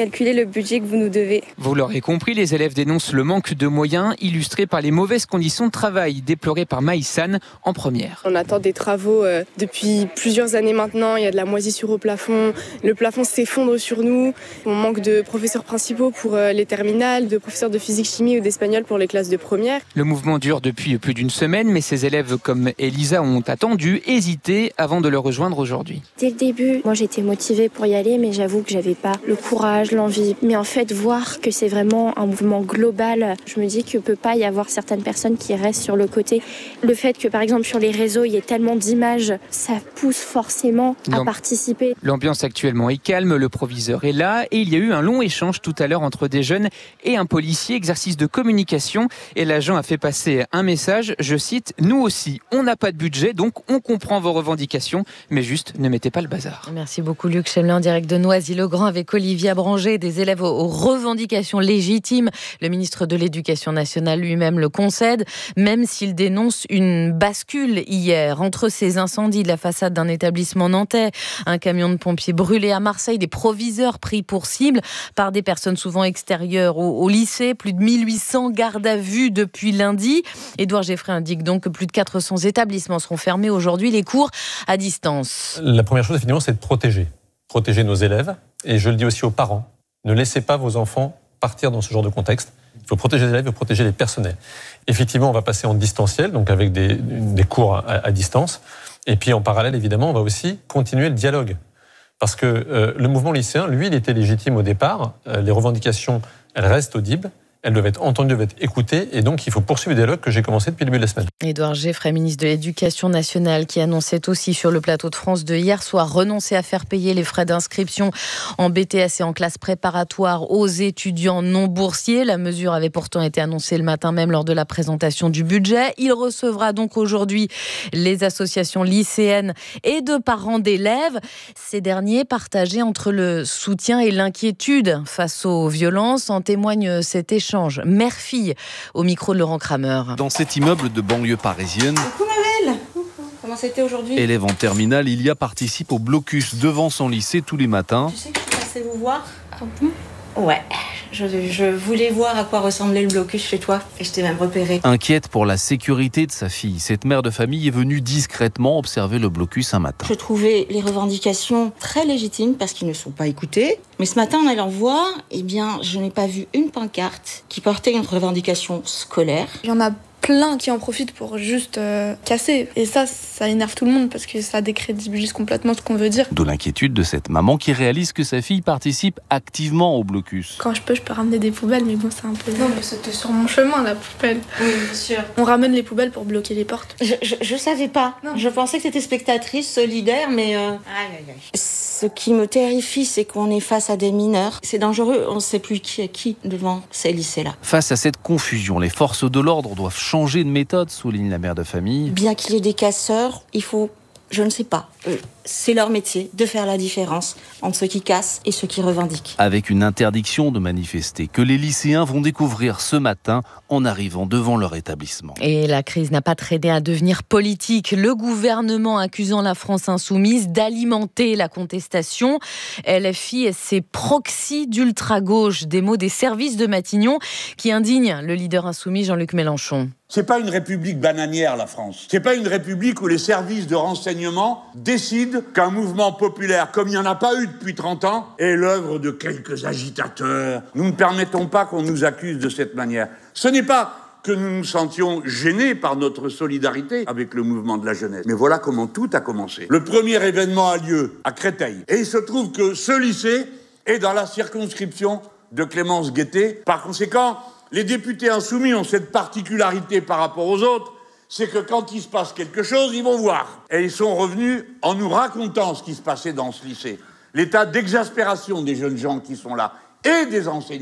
calculer le budget que vous nous devez. Vous l'aurez compris, les élèves dénoncent le manque de moyens, illustré par les mauvaises conditions de travail déplorées par Maïsane en première. On attend des travaux euh, depuis plusieurs années maintenant. Il y a de la moisissure au plafond. Le plafond s'effondre sur nous. On manque de professeurs principaux pour euh, les terminales, de professeurs de physique, chimie ou d'espagnol pour les classes de première. Le mouvement dure depuis plus d'une semaine, mais ces élèves comme Elisa ont attendu, hésité avant de le rejoindre aujourd'hui. Dès le début, moi j'étais motivée pour y aller, mais j'avoue que j'avais pas le courage, l'envie. Mais en fait, voir que c'est vraiment un mouvement global, je me dis qu'il ne peut pas y avoir certaines personnes qui restent sur le côté. Le fait que par exemple sur les réseaux, il y ait tellement d'images, ça pousse forcément à L'amb... participer. L'ambiance actuellement est calme, le proviseur est là et il y a eu un long échange tout à l'heure entre des jeunes et un policier, exercice de communication. Et l'agent a fait passer un message, je cite, « Nous aussi, on n'a pas de budget, donc on comprend vos revendications, mais juste ne mettez pas le bazar. » Merci beaucoup Luc Chemelin, en direct de Noisy-le-Grand avec Olivier Abranger, des élèves aux revendications légitimes. Le ministre de l'Éducation nationale lui-même le concède, même s'il dénonce une bascule hier entre ces incendies de la façade d'un établissement nantais, un camion de pompiers brûlé à Marseille, des proviseurs pris pour cible par des personnes souvent extérieures au, au lycée, plus de mille huit cents gardes à vue depuis lundi. Édouard Geffray indique donc que plus de quatre cents établissements seront fermés aujourd'hui, les cours à distance. La première chose, effectivement, c'est de protéger. Protéger nos élèves. Et je le dis aussi aux parents, ne laissez pas vos enfants partir dans ce genre de contexte. Il faut protéger les élèves, il faut protéger les personnels. Effectivement, on va passer en distanciel, donc avec des, des cours à, à distance. Et puis en parallèle, évidemment, on va aussi continuer le dialogue. Parce que euh, le mouvement lycéen, lui, il était légitime au départ. Euh, les revendications, elles restent audibles. Elles doivent être entendues, doivent être écoutées. Et donc, il faut poursuivre le dialogue que j'ai commencé depuis le début de la semaine. Édouard Geffray, ministre de l'Éducation nationale, qui annonçait aussi sur le plateau de France de hier soir renoncer à faire payer les frais d'inscription en B T S et en classe préparatoire aux étudiants non boursiers. La mesure avait pourtant été annoncée le matin même lors de la présentation du budget. Il recevra donc aujourd'hui les associations lycéennes et de parents d'élèves. Ces derniers partagés entre le soutien et l'inquiétude face aux violences. En témoigne cet échange mère-fille au micro de Laurent Kramer. Dans cet immeuble de banlieue parisienne, coucou ma belle, comment c'était aujourd'hui? Élève en terminale, Ilia participe au blocus devant son lycée tous les matins. Tu sais que je suis passée vous voir? Ah bon? Ouais, je, je voulais voir à quoi ressemblait le blocus chez toi et je t'ai même repéré. Inquiète pour la sécurité de sa fille, cette mère de famille est venue discrètement observer le blocus un matin. Je trouvais les revendications très légitimes parce qu'ils ne sont pas écoutés. Mais ce matin, en allant voir, eh bien, je n'ai pas vu une pancarte qui portait une revendication scolaire. Il y en a plein qui en profitent pour juste euh, casser. Et ça, ça énerve tout le monde parce que ça décrédibilise complètement ce qu'on veut dire. De l'inquiétude de cette maman qui réalise que sa fille participe activement au blocus. Quand je peux, je peux ramener des poubelles, mais bon, c'est un peu... Non, mais c'était sur mon chemin, la poubelle. Oui, bien sûr. On ramène les poubelles pour bloquer les portes. Je, je, je savais pas. Non. Je pensais que t'étais spectatrice, solidaire, mais... Euh... Aïe, aïe, aïe. Ce qui me terrifie, c'est qu'on est face à des mineurs. C'est dangereux, on ne sait plus qui est qui devant ces lycées-là. Face à cette confusion, les forces de l'ordre doivent changer de méthode, souligne la mère de famille. Bien qu'il y ait des casseurs, il faut, je ne sais pas, euh, c'est leur métier de faire la différence entre ceux qui cassent et ceux qui revendiquent. Avec une interdiction de manifester que les lycéens vont découvrir ce matin en arrivant devant leur établissement. Et la crise n'a pas traîné à devenir politique. Le gouvernement accusant la France insoumise d'alimenter la contestation. L F I et ses proxys d'ultra-gauche, des mots des services de Matignon qui indignent le leader insoumis Jean-Luc Mélenchon. C'est pas une république bananière, la France. C'est pas une république où les services de renseignement décident qu'un mouvement populaire, comme il n'y en a pas eu depuis trente ans, est l'œuvre de quelques agitateurs. Nous ne permettons pas qu'on nous accuse de cette manière. Ce n'est pas que nous nous sentions gênés par notre solidarité avec le mouvement de la jeunesse. Mais voilà comment tout a commencé. Le premier événement a lieu à Créteil. Et il se trouve que ce lycée est dans la circonscription de Clémence Guettet. Par conséquent, les députés insoumis ont cette particularité par rapport aux autres, c'est que quand il se passe quelque chose, ils vont voir. Et ils sont revenus en nous racontant ce qui se passait dans ce lycée. L'état d'exaspération des jeunes gens qui sont là et des enseignants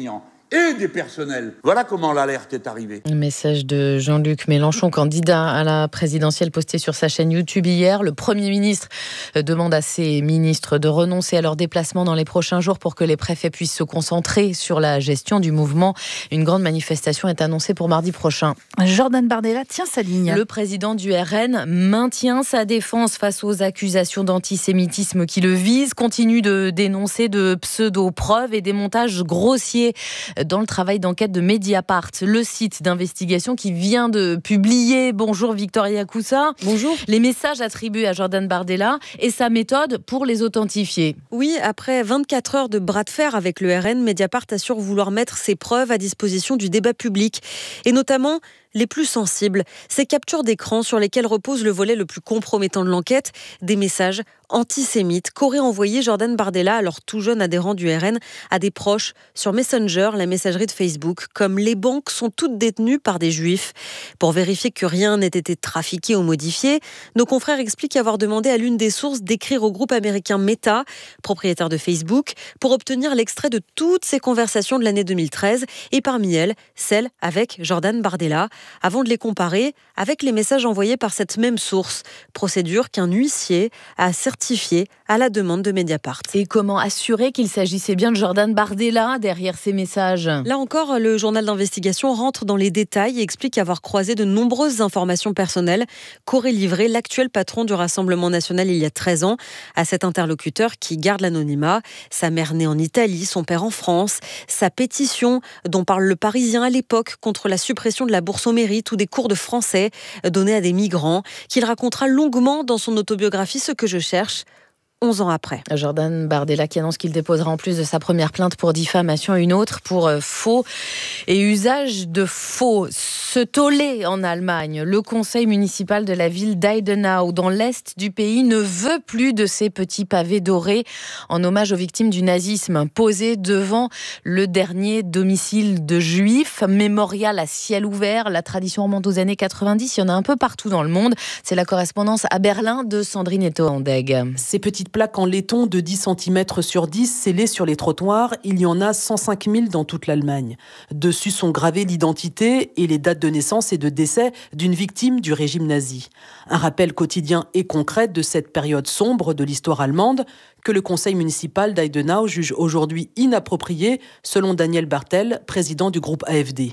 et des personnels. Voilà comment l'alerte est arrivée. Un message de Jean-Luc Mélenchon, candidat à la présidentielle, posté sur sa chaîne YouTube hier. Le Premier ministre demande à ses ministres de renoncer à leur déplacement dans les prochains jours pour que les préfets puissent se concentrer sur la gestion du mouvement. Une grande manifestation est annoncée pour mardi prochain. Jordan Bardella tient sa ligne. Le président du R N maintient sa défense face aux accusations d'antisémitisme qui le visent, continue de dénoncer de pseudo-preuves et des montages grossiers dans le travail d'enquête de Mediapart, le site d'investigation qui vient de publier, bonjour Victoria Coussa, bonjour, les messages attribués à Jordan Bardella et sa méthode pour les authentifier. Oui, après vingt-quatre heures de bras de fer avec le R N, Mediapart assure vouloir mettre ses preuves à disposition du débat public, et notamment les plus sensibles, ces captures d'écran sur lesquelles repose le volet le plus compromettant de l'enquête, des messages antisémites qu'aurait envoyé Jordan Bardella, alors tout jeune adhérent du R N, à des proches sur Messenger, la messagerie de Facebook, comme les banques sont toutes détenues par des juifs. Pour vérifier que rien n'ait été trafiqué ou modifié, nos confrères expliquent avoir demandé à l'une des sources d'écrire au groupe américain Meta, propriétaire de Facebook, pour obtenir l'extrait de toutes ces conversations de l'année deux mille treize, et parmi elles, celle avec Jordan Bardella, avant de les comparer avec les messages envoyés par cette même source. Procédure qu'un huissier a certifiée à la demande de Mediapart. Et comment assurer qu'il s'agissait bien de Jordan Bardella derrière ces messages ? Là encore, le journal d'investigation rentre dans les détails et explique avoir croisé de nombreuses informations personnelles qu'aurait livré l'actuel patron du Rassemblement national il y a treize ans à cet interlocuteur qui garde l'anonymat. Sa mère née en Italie, son père en France, sa pétition dont parle le Parisien à l'époque contre la suppression de la bourse au mérite ou des cours de français donnés à des migrants, qu'il racontera longuement dans son autobiographie Ce que je cherche, onze ans après. Jordan Bardella qui annonce qu'il déposera en plus de sa première plainte pour diffamation une autre pour faux et usage de faux. Ce tollé en Allemagne, le conseil municipal de la ville d'Eidenau dans l'est du pays ne veut plus de ces petits pavés dorés en hommage aux victimes du nazisme posés devant le dernier domicile de juifs, mémorial à ciel ouvert. La tradition remonte aux années quatre-vingt-dix, il y en a un peu partout dans le monde. C'est la correspondance à Berlin de Sandrine Eto-Andeg. Ces petites plaques en laiton de dix centimètres sur dix scellées sur les trottoirs, il y en a cent cinq mille dans toute l'Allemagne. Dessus sont gravées l'identité et les dates de naissance et de décès d'une victime du régime nazi. Un rappel quotidien et concret de cette période sombre de l'histoire allemande que le conseil municipal d'Eidenau juge aujourd'hui inapproprié, selon Daniel Bartel, président du groupe A F D.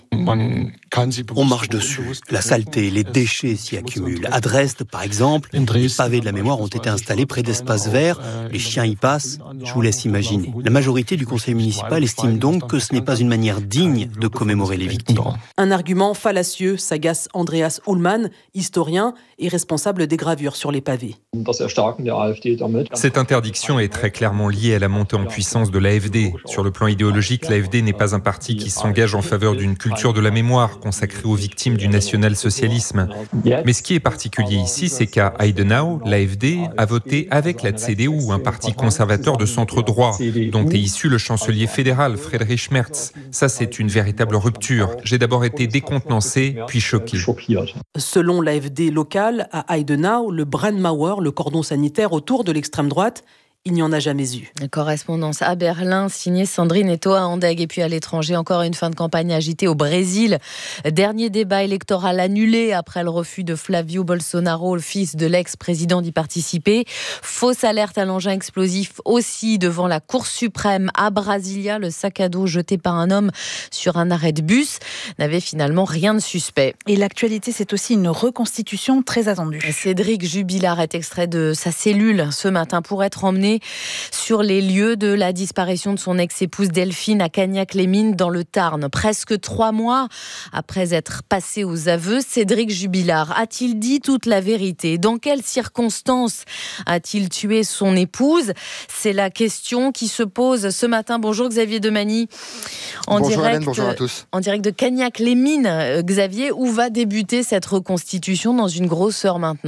On marche dessus. La saleté, les déchets s'y accumulent. À Dresde, par exemple, les pavés de la mémoire ont été installés près d'espaces verts. Les chiens y passent. Je vous laisse imaginer. La majorité du conseil municipal estime donc que ce n'est pas une manière digne de commémorer les victimes. Un argument fallacieux, s'agace Andreas Ullmann, historien et responsable des gravures sur les pavés. Cette interdiction est très clairement liée à la montée en puissance de l'A F D. Sur le plan idéologique, l'A F D n'est pas un parti qui s'engage en faveur d'une culture de la mémoire consacrée aux victimes du national-socialisme. Mais ce qui est particulier ici, c'est qu'à Eidenau, l'A F D a voté avec la C D U, un parti conservateur de centre-droit, dont est issu le chancelier fédéral Friedrich Merz. Ça, c'est une véritable rupture. J'ai d'abord été décontenancé, puis choqué. Selon l'A F D local, à Eidenau, le Brandmauer, le cordon sanitaire autour de l'extrême droite, il n'y en a jamais eu. Correspondance à Berlin, signée Sandrine Eto-Andeg. Et puis à l'étranger, encore une fin de campagne agitée au Brésil. Dernier débat électoral annulé après le refus de Flavio Bolsonaro, le fils de l'ex-président, d'y participer. Fausse alerte à l'engin explosif aussi devant la Cour suprême à Brasilia. Le sac à dos jeté par un homme sur un arrêt de bus n'avait finalement rien de suspect. Et l'actualité, c'est aussi une reconstitution très attendue. Cédric Jubilard est extrait de sa cellule ce matin pour être emmené sur les lieux de la disparition de son ex-épouse Delphine à Cagnac-les-Mines dans le Tarn. Presque trois mois après être passé aux aveux, Cédric Jubilard a-t-il dit toute la vérité ? Dans quelles circonstances a-t-il tué son épouse ? C'est la question qui se pose ce matin. Bonjour Xavier Demagny. En bonjour direct, Hélène, bonjour à tous. En direct de Cagnac-les-Mines. Xavier, où va débuter cette reconstitution dans une grosse heure maintenant ?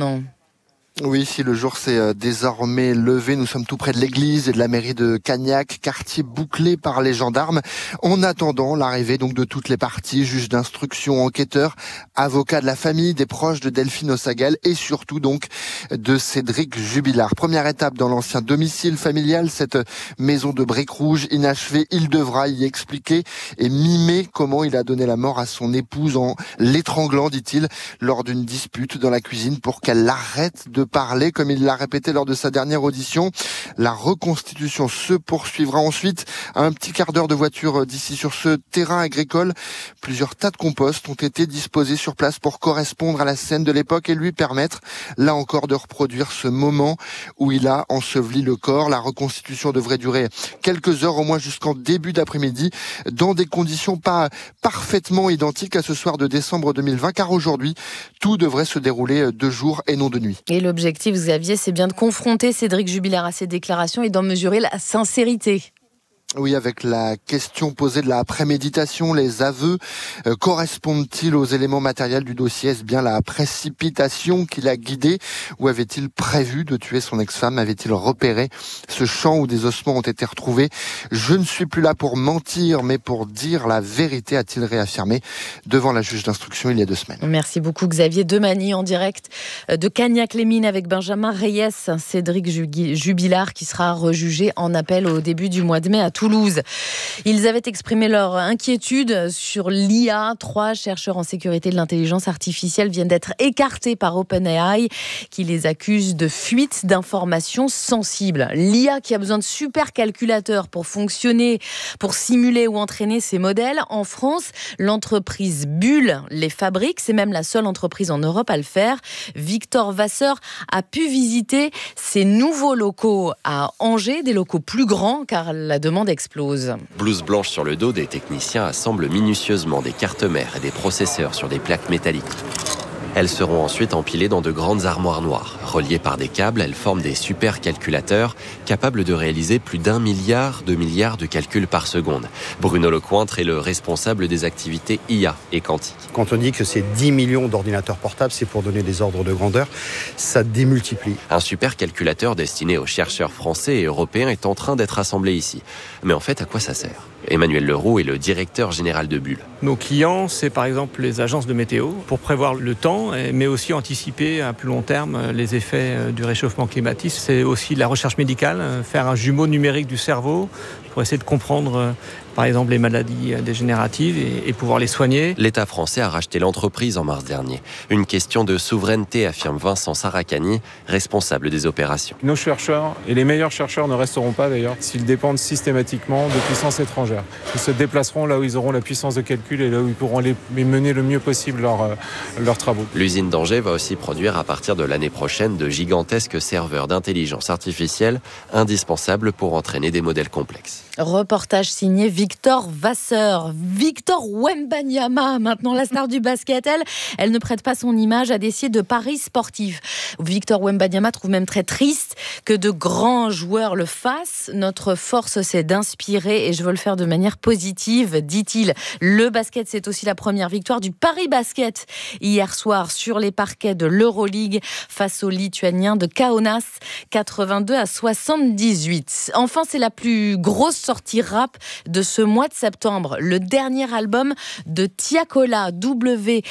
Oui, si le jour s'est désormais levé, nous sommes tout près de l'église et de la mairie de Cagnac, quartier bouclé par les gendarmes. En attendant l'arrivée donc de toutes les parties, juges d'instruction, enquêteurs, avocats de la famille, des proches de Delphine Ossagel et surtout donc de Cédric Jubilard. Première étape dans l'ancien domicile familial, cette maison de briques rouges inachevée. Il devra y expliquer et mimer comment il a donné la mort à son épouse en l'étranglant, dit-il, lors d'une dispute dans la cuisine pour qu'elle arrête de parler, comme il l'a répété lors de sa dernière audition. La reconstitution se poursuivra ensuite à un petit quart d'heure de voiture d'ici. Sur ce terrain agricole, plusieurs tas de compost ont été disposés sur place pour correspondre à la scène de l'époque et lui permettre, là encore, de reproduire ce moment où il a enseveli le corps. La reconstitution devrait durer quelques heures, au moins jusqu'en début d'après-midi, dans des conditions pas parfaitement identiques à ce soir de décembre deux mille vingt, car aujourd'hui, tout devrait se dérouler de jour et non de nuit. Et l'objectif, Xavier, c'est bien de confronter Cédric Jubilard à ses déclarations et d'en mesurer la sincérité. Oui, avec la question posée de la préméditation, les aveux euh, correspondent-ils aux éléments matériels du dossier? Est-ce bien la précipitation qui l'a guidé? Ou avait-il prévu de tuer son ex-femme? Avait-il repéré ce champ où des ossements ont été retrouvés? Je ne suis plus là pour mentir, mais pour dire la vérité, a-t-il réaffirmé devant la juge d'instruction il y a deux semaines. Merci beaucoup Xavier Demany en direct de Cagnac-les-Mines avec Benjamin Reyes, Cédric Jubilard qui sera rejugé en appel au début du mois de mai à Toulouse. Ils avaient exprimé leur inquiétude sur l'I A. Trois chercheurs en sécurité de l'intelligence artificielle viennent d'être écartés par OpenAI qui les accuse de fuite d'informations sensibles. L'I A qui a besoin de supercalculateurs pour fonctionner, pour simuler ou entraîner ces modèles. En France, l'entreprise Bull les fabrique. C'est même la seule entreprise en Europe à le faire. Victor Vasseur a pu visiter ces nouveaux locaux à Angers, des locaux plus grands car la demande explose. Blouse blanche sur le dos, des techniciens assemblent minutieusement des cartes mères et des processeurs sur des plaques métalliques. Elles seront ensuite empilées dans de grandes armoires noires. Reliées par des câbles, elles forment des supercalculateurs capables de réaliser plus d'un milliard de milliards de calculs par seconde. Bruno Lecointre est le responsable des activités I A et quantique. Quand on dit que c'est dix millions d'ordinateurs portables, c'est pour donner des ordres de grandeur, ça démultiplie. Un supercalculateur destiné aux chercheurs français et européens est en train d'être assemblé ici. Mais en fait, à quoi ça sert ? Emmanuel Leroux est le directeur général de Bull. Nos clients, c'est par exemple les agences de météo, pour prévoir le temps, mais aussi anticiper à plus long terme les effets du réchauffement climatique. C'est aussi la recherche médicale, faire un jumeau numérique du cerveau pour essayer de comprendre par exemple les maladies dégénératives et, et pouvoir les soigner. L'État français a racheté l'entreprise en mars dernier. Une question de souveraineté, affirme Vincent Saracani, responsable des opérations. Nos chercheurs, et les meilleurs chercheurs ne resteront pas d'ailleurs, s'ils dépendent systématiquement de puissances étrangères. Ils se déplaceront là où ils auront la puissance de calcul et là où ils pourront les mener le mieux possible leurs, euh, leurs travaux. L'usine d'Angers va aussi produire à partir de l'année prochaine de gigantesques serveurs d'intelligence artificielle indispensables pour entraîner des modèles complexes. Reportage signé Victor Vasseur. Victor Wembanyama, maintenant la star du basket, elle, elle ne prête pas son image à des sites de paris sportifs. Victor Wembanyama trouve même très triste que de grands joueurs le fassent. Notre force, c'est d'inspirer et je veux le faire de manière positive, dit-il. Le basket, c'est aussi la première victoire du Paris Basket hier soir sur les parquets de l'Euroleague face aux Lituaniens de Kaunas, quatre-vingt-deux à soixante-dix-huit. Enfin, c'est la plus grosse sortie rap de ce mois de septembre. Le dernier album de Tiakola, W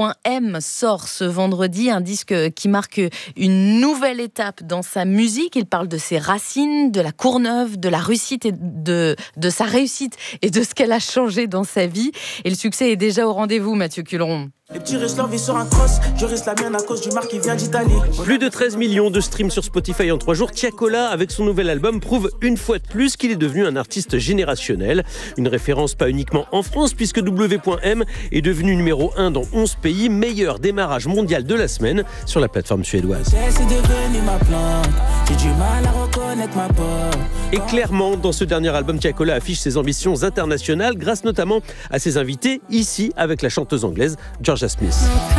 M, sort ce vendredi, un disque qui marque une nouvelle étape dans sa musique. Il parle de ses racines, de la Courneuve, de la réussite et de, de sa réussite et de ce qu'elle a changé dans sa vie. Et le succès est déjà au rendez-vous, Mathieu Culeron. Les petits restent leur vie sur un cross, je reste la mienne à cause du marque qui vient d'Italie. Plus de treize millions de streams sur Spotify en trois jours, Tiakola, avec son nouvel album, prouve une fois de plus qu'il est devenu un artiste générationnel. Une référence pas uniquement en France, puisque W M est devenu numéro un dans onze pays, meilleur démarrage mondial de la semaine sur la plateforme suédoise. C'est devenu ma plante, j'ai du mal à reconnaître ma porte. Et clairement, dans ce dernier album, Tiakola affiche ses ambitions internationales, grâce notamment à ses invités, ici avec la chanteuse anglaise Georgia Smith.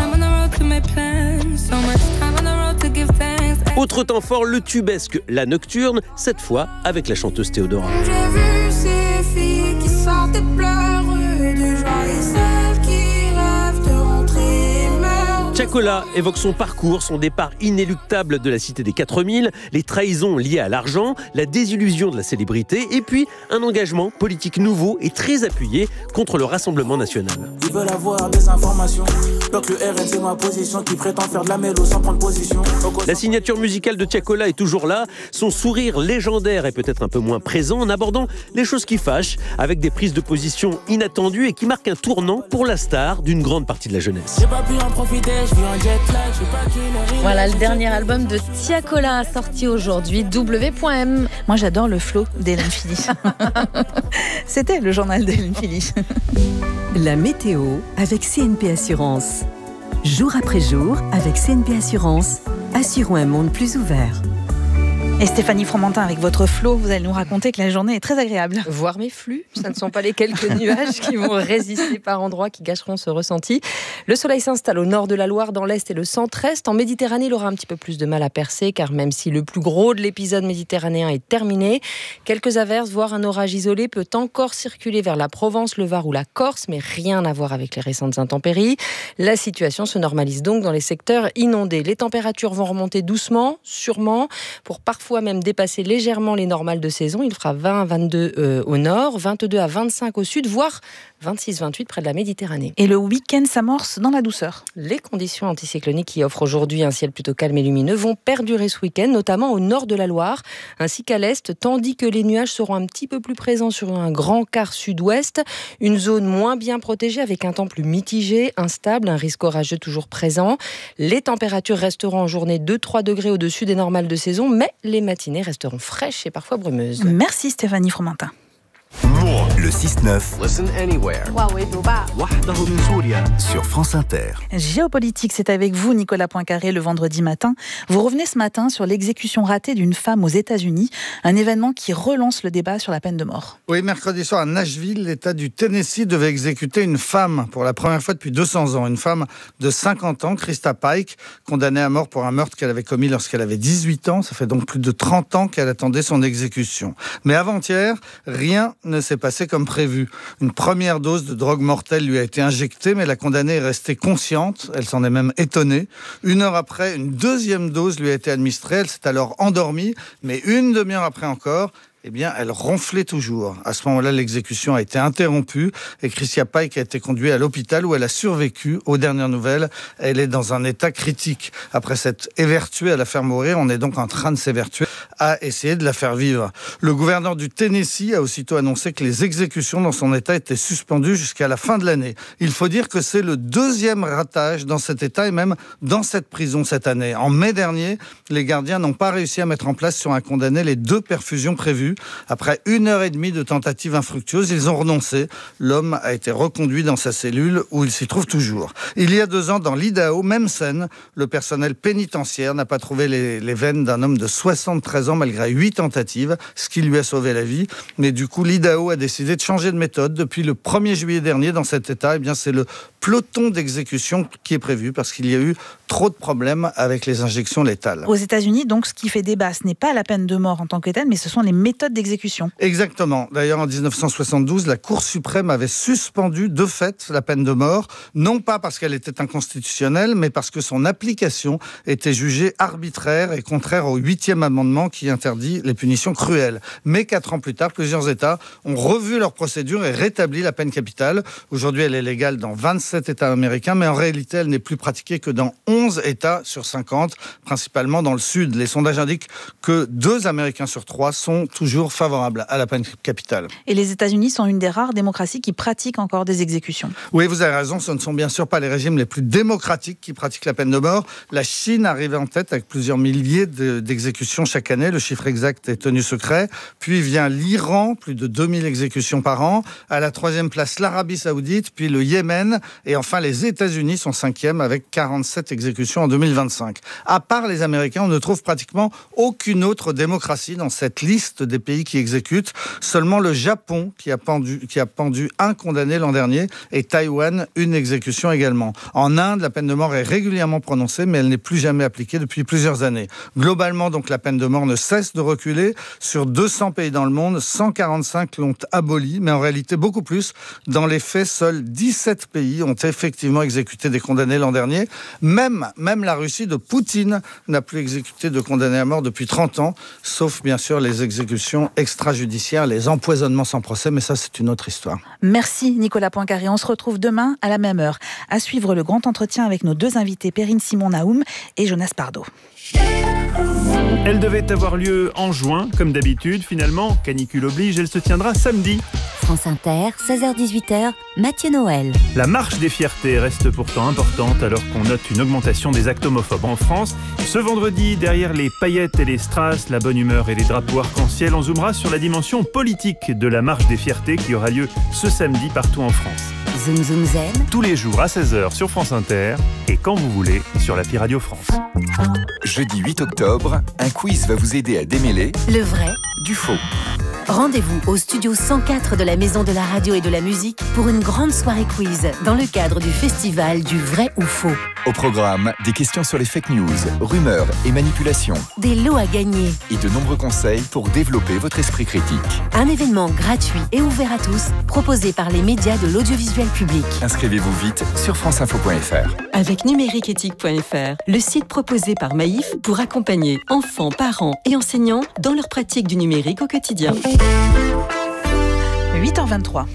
Autre temps fort, le tubesque La Nocturne, cette fois avec la chanteuse Théodora. J'ai vu ces filles qui sortaient pleurer de joie et celles qui rêvent de rentrer et meurent Tiakola évoque son parcours, son départ inéluctable de la cité des quatre mille, les trahisons liées à l'argent, la désillusion de la célébrité et puis un engagement politique nouveau et très appuyé contre le Rassemblement national. Ils veulent avoir des informations. Donc le R N, c'est ma position qui prétend faire de la mélo sans prendre position. La signature musicale de Tiakola est toujours là. Son sourire légendaire est peut-être un peu moins présent en abordant les choses qui fâchent avec des prises de position inattendues et qui marquent un tournant pour la star d'une grande partie de la jeunesse. J'ai pas pu en profiter, je vis en jet lag, je sais pas qui ne rit. Voilà le dernier album de Tiakola sorti aujourd'hui, W point M. Moi j'adore le flow d'Hélène Philly. C'était le journal d'Hélène Philly. La météo avec C N P Assurance. Jour après jour, avec C N P Assurance, assurons un monde plus ouvert. Et Stéphanie Fromentin, avec votre flow, vous allez nous raconter que la journée est très agréable. Voir mes flux, ce ne sont pas les quelques nuages qui vont résister par endroits, qui gâcheront ce ressenti. Le soleil s'installe au nord de la Loire, dans l'est et le centre-est. En Méditerranée, il aura un petit peu plus de mal à percer, car même si le plus gros de l'épisode méditerranéen est terminé, quelques averses, voire un orage isolé, peut encore circuler vers la Provence, le Var ou la Corse, mais rien à voir avec les récentes intempéries. La situation se normalise donc dans les secteurs inondés. Les températures vont remonter doucement, sûrement, pour parfois Parfois même dépasser légèrement les normales de saison. Il fera vingt à vingt-deux euh, au nord, vingt-deux à vingt-cinq au sud, voire vingt-six à vingt-huit près de la Méditerranée. Et le week-end s'amorce dans la douceur. Les conditions anticycloniques qui offrent aujourd'hui un ciel plutôt calme et lumineux vont perdurer ce week-end, notamment au nord de la Loire, ainsi qu'à l'est, tandis que les nuages seront un petit peu plus présents sur un grand quart sud-ouest. Une zone moins bien protégée avec un temps plus mitigé, instable, un risque orageux toujours présent. Les températures resteront en journée deux à trois degrés au-dessus des normales de saison, mais les matinées resteront fraîches et parfois brumeuses. Merci Stéphanie Fromentin. Le six neuf. Listen anywhere. Sur France Inter. Géopolitique, c'est avec vous, Nicolas Poincaré, le vendredi matin. Vous revenez ce matin sur l'exécution ratée d'une femme aux États-Unis, un événement qui relance le débat sur la peine de mort. Oui, mercredi soir à Nashville, l'État du Tennessee devait exécuter une femme pour la première fois depuis deux cents ans. Une femme de cinquante ans, Krista Pike, condamnée à mort pour un meurtre qu'elle avait commis lorsqu'elle avait dix-huit ans. Ça fait donc plus de trente ans qu'elle attendait son exécution. Mais avant-hier, rien ne s'est passé comme prévu. Une première dose de drogue mortelle lui a été injectée, mais la condamnée est restée consciente. Elle s'en est même étonnée. Une heure après, une deuxième dose lui a été administrée. Elle s'est alors endormie, mais une demi-heure après encore, eh bien, elle ronflait toujours. À ce moment-là, l'exécution a été interrompue et Krista Pike a été conduite à l'hôpital où elle a survécu. Aux dernières nouvelles, elle est dans un état critique. Après s'être évertuée à la faire mourir, on est donc en train de s'évertuer à essayer de la faire vivre. Le gouverneur du Tennessee a aussitôt annoncé que les exécutions dans son état étaient suspendues jusqu'à la fin de l'année. Il faut dire que c'est le deuxième ratage dans cet état et même dans cette prison cette année. En mai dernier, les gardiens n'ont pas réussi à mettre en place sur un condamné les deux perfusions prévues. Après une heure et demie de tentatives infructueuses, ils ont renoncé. L'homme a été reconduit dans sa cellule où il s'y trouve toujours. Il y a deux ans, dans l'Idaho, même scène, le personnel pénitentiaire n'a pas trouvé les, les veines d'un homme de soixante-treize ans malgré huit tentatives, ce qui lui a sauvé la vie. Mais du coup, l'Idaho a décidé de changer de méthode. Depuis le premier juillet dernier, dans cet état, eh bien, c'est le peloton d'exécution qui est prévu parce qu'il y a eu trop de problèmes avec les injections létales. Aux États-Unis, donc, ce qui fait débat, ce n'est pas la peine de mort en tant que telle, mais ce sont les méthodes d'exécution. Exactement. D'ailleurs, en dix-neuf cent soixante-douze, la Cour suprême avait suspendu de fait la peine de mort, non pas parce qu'elle était inconstitutionnelle, mais parce que son application était jugée arbitraire et contraire au huitième amendement qui interdit les punitions cruelles. Mais quatre ans plus tard, plusieurs États ont revu leur procédure et rétabli la peine capitale. Aujourd'hui, elle est légale dans vingt-sept États américains, mais en réalité, elle n'est plus pratiquée que dans onze États sur cinquante, principalement dans le Sud. Les sondages indiquent que deux Américains sur trois sont toujours favorables à la peine capitale. Et les États-Unis sont une des rares démocraties qui pratiquent encore des exécutions. Oui, vous avez raison, ce ne sont bien sûr pas les régimes les plus démocratiques qui pratiquent la peine de mort. La Chine arrive en tête avec plusieurs milliers de, d'exécutions chaque année. Le chiffre exact est tenu secret. Puis vient l'Iran, plus de deux mille exécutions par an. À la troisième place, l'Arabie Saoudite, puis le Yémen. Et enfin, les États-Unis sont cinquième avec quarante-sept exécutions en deux mille vingt-cinq. À part les Américains, on ne trouve pratiquement aucune autre démocratie dans cette liste des pays qui exécutent. Seulement le Japon qui a pendu, qui a pendu un condamné l'an dernier et Taïwan une exécution également. En Inde, la peine de mort est régulièrement prononcée, mais elle n'est plus jamais appliquée depuis plusieurs années. Globalement, donc, la peine de mort ne cesse de reculer. Sur deux cents pays dans le monde, cent quarante-cinq l'ont abolie, mais en réalité beaucoup plus. Dans les faits, seuls dix-sept pays ont ont effectivement exécuté des condamnés l'an dernier. Même, même la Russie de Poutine n'a plus exécuté de condamnés à mort depuis trente ans, sauf bien sûr les exécutions extrajudiciaires, les empoisonnements sans procès, mais ça c'est une autre histoire. Merci Nicolas Poincaré. On se retrouve demain à la même heure. À suivre le grand entretien avec nos deux invités, Perrine Simon-Naoum et Jonas Pardo. Elle devait avoir lieu en juin, comme d'habitude. Finalement, canicule oblige, elle se tiendra samedi. France Inter, seize heures dix-huit heures, Mathieu Noël. La marche des fiertés reste pourtant importante alors qu'on note une augmentation des actes homophobes en France. Ce vendredi, derrière les paillettes et les strass, la bonne humeur et les drapeaux arc-en-ciel, on zoomera sur la dimension politique de la marche des fiertés qui aura lieu ce samedi partout en France. Zoom Zoom Zen. Tous les jours à seize heures sur France Inter et quand vous voulez sur l'appli Radio France. Jeudi huit octobre, un quiz va vous aider à démêler le vrai du faux. Rendez-vous au studio cent quatre de la Maison de la Radio et de la Musique pour une grande soirée quiz dans le cadre du festival du vrai ou faux. Au programme, des questions sur les fake news, rumeurs et manipulations. Des lots à gagner. Et de nombreux conseils pour développer votre esprit critique. Un événement gratuit et ouvert à tous, proposé par les médias de l'audiovisuel public. Inscrivez-vous vite sur franceinfo point f r. Avec numériqueéthique point f r, le site proposé par Maïf pour accompagner enfants, parents et enseignants dans leur pratique du numérique au quotidien. huit heures vingt-trois.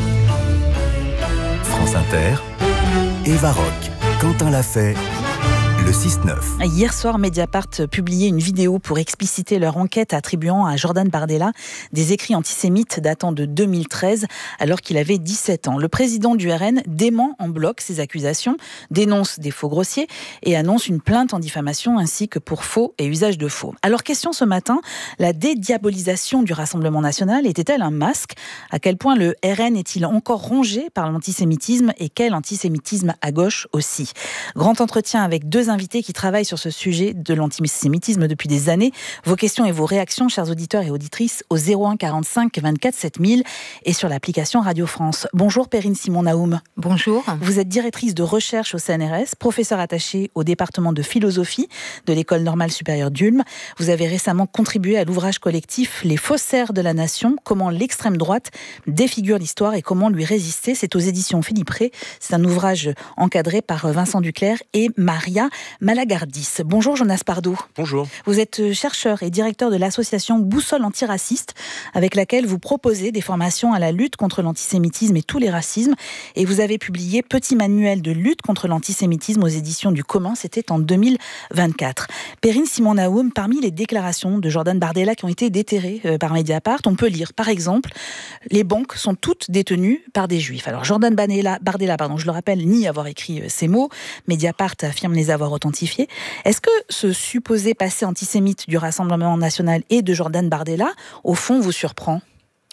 France Inter, Eva Rock, Quentin Lafay, le six neuf. Hier soir, Mediapart publiait une vidéo pour expliciter leur enquête attribuant à Jordan Bardella des écrits antisémites datant de deux mille treize, alors qu'il avait dix-sept ans. Le président du R N dément en bloc ces accusations, dénonce des faux grossiers et annonce une plainte en diffamation ainsi que pour faux et usage de faux. Alors, question ce matin, la dédiabolisation du Rassemblement national était-elle un masque ? À quel point le R N est-il encore rongé par l'antisémitisme et quel antisémitisme à gauche aussi ? Grand entretien avec deux invités qui travaillent sur ce sujet de l'antisémitisme depuis des années. Vos questions et vos réactions, chers auditeurs et auditrices, au zéro un quarante-cinq vingt-quatre sept mille et sur l'application Radio France. Bonjour Perrine Simon-Naoum. Bonjour. Vous êtes directrice de recherche au C N R S, professeure attachée au département de philosophie de l'École normale supérieure d'Ulm. Vous avez récemment contribué à l'ouvrage collectif Les faussaires de la nation, comment l'extrême droite défigure l'histoire et comment lui résister. C'est aux éditions Philippe Rey. C'est un ouvrage encadré par Vincent Duclerc et Maria Malagardis. Bonjour Jonas Pardo. Bonjour. Vous êtes chercheur et directeur de l'association Boussole Antiraciste, avec laquelle vous proposez des formations à la lutte contre l'antisémitisme et tous les racismes. Et vous avez publié Petit manuel de lutte contre l'antisémitisme aux éditions du Commun, c'était en deux mille vingt-quatre. Perrine Simon-Naoum, parmi les déclarations de Jordan Bardella qui ont été déterrées euh, par Mediapart, on peut lire par exemple « Les banques sont toutes détenues par des juifs ». Alors Jordan Bardella, Bardella pardon, je le rappelle, nie avoir écrit euh, ces mots. Mediapart affirme les avoir authentifiés. Est-ce que ce supposé passé antisémite du Rassemblement national et de Jordan Bardella, au fond, vous surprend ?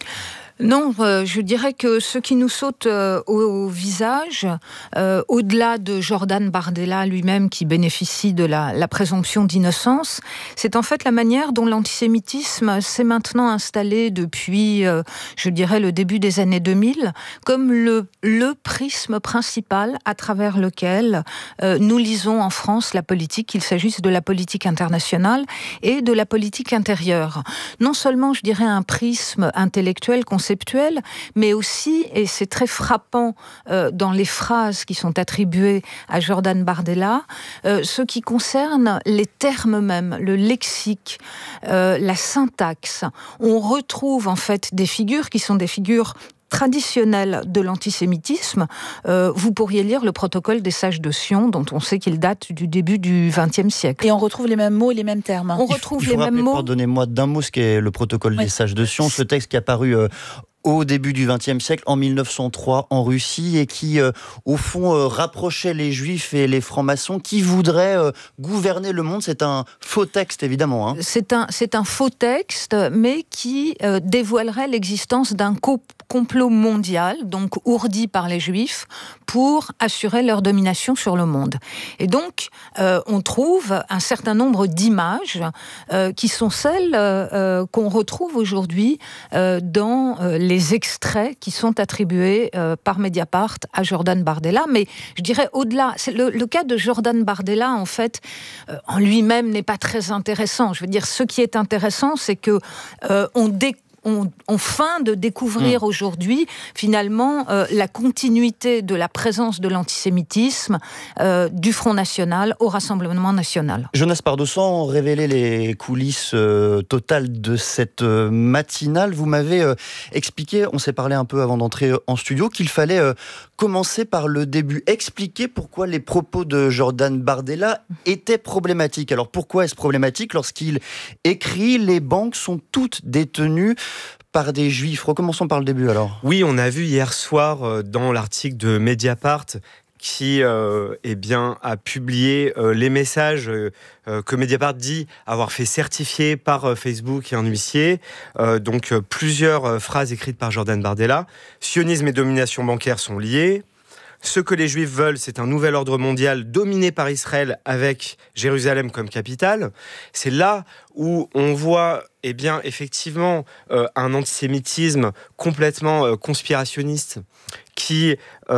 Non, euh, je dirais que ce qui nous saute euh, au, au visage, euh, au-delà de Jordan Bardella lui-même qui bénéficie de la, la présomption d'innocence, c'est en fait la manière dont l'antisémitisme s'est maintenant installé depuis, euh, je dirais, le début des années deux mille, comme le, le prisme principal à travers lequel euh, nous lisons en France la politique, qu'il s'agisse de la politique internationale et de la politique intérieure. Non seulement, je dirais, un prisme intellectuel, conceptuel, mais aussi, et c'est très frappant euh, dans les phrases qui sont attribuées à Jordan Bardella, euh, ce qui concerne les termes mêmes, le lexique, euh, la syntaxe. On retrouve en fait des figures qui sont des figures traditionnelle de l'antisémitisme. Euh, vous pourriez lire le protocole des sages de Sion, dont on sait qu'il date du début du vingtième siècle. Et on retrouve les mêmes mots et les mêmes termes. On retrouve il faut les mêmes mots. Pardonnez-moi d'un mot, ce qu'est le protocole oui. des sages de Sion, ce texte qui est apparu euh, au début du vingtième siècle, en mille neuf cent trois, en Russie, et qui, euh, au fond, euh, rapprochait les juifs et les francs-maçons qui voudraient euh, gouverner le monde. C'est un faux texte, évidemment. Hein. C'est un, c'est un faux texte, mais qui euh, dévoilerait l'existence d'un co- complot mondial, donc ourdi par les juifs, pour assurer leur domination sur le monde. Et donc, euh, on trouve un certain nombre d'images euh, qui sont celles euh, qu'on retrouve aujourd'hui euh, dans euh, les extraits qui sont attribués euh, par Mediapart à Jordan Bardella. Mais je dirais au-delà, c'est le, le cas de Jordan Bardella, en fait, euh, en lui-même n'est pas très intéressant. Je veux dire, ce qui est intéressant, c'est que euh, on découvre ont, ont faim de découvrir mmh. aujourd'hui, finalement, euh, la continuité de la présence de l'antisémitisme euh, du Front National au Rassemblement National. Jonas Pardo, sans révéler les coulisses euh, totales de cette euh, matinale, vous m'avez euh, expliqué, on s'est parlé un peu avant d'entrer en studio, qu'il fallait euh, commencer par le début, expliquer pourquoi les propos de Jordan Bardella étaient problématiques. Alors pourquoi est-ce problématique lorsqu'il écrit « Les banques sont toutes détenues » par des juifs. Recommençons par le début alors. Oui, on a vu hier soir euh, dans l'article de Mediapart qui euh, eh bien, a publié euh, les messages euh, que Mediapart dit avoir fait certifier par euh, Facebook et un huissier. Euh, donc euh, plusieurs euh, phrases écrites par Jordan Bardella. Sionisme et domination bancaire sont liés. Ce que les Juifs veulent, c'est un nouvel ordre mondial dominé par Israël avec Jérusalem comme capitale. C'est là où on voit, eh bien, effectivement, euh, un antisémitisme complètement euh, conspirationniste qui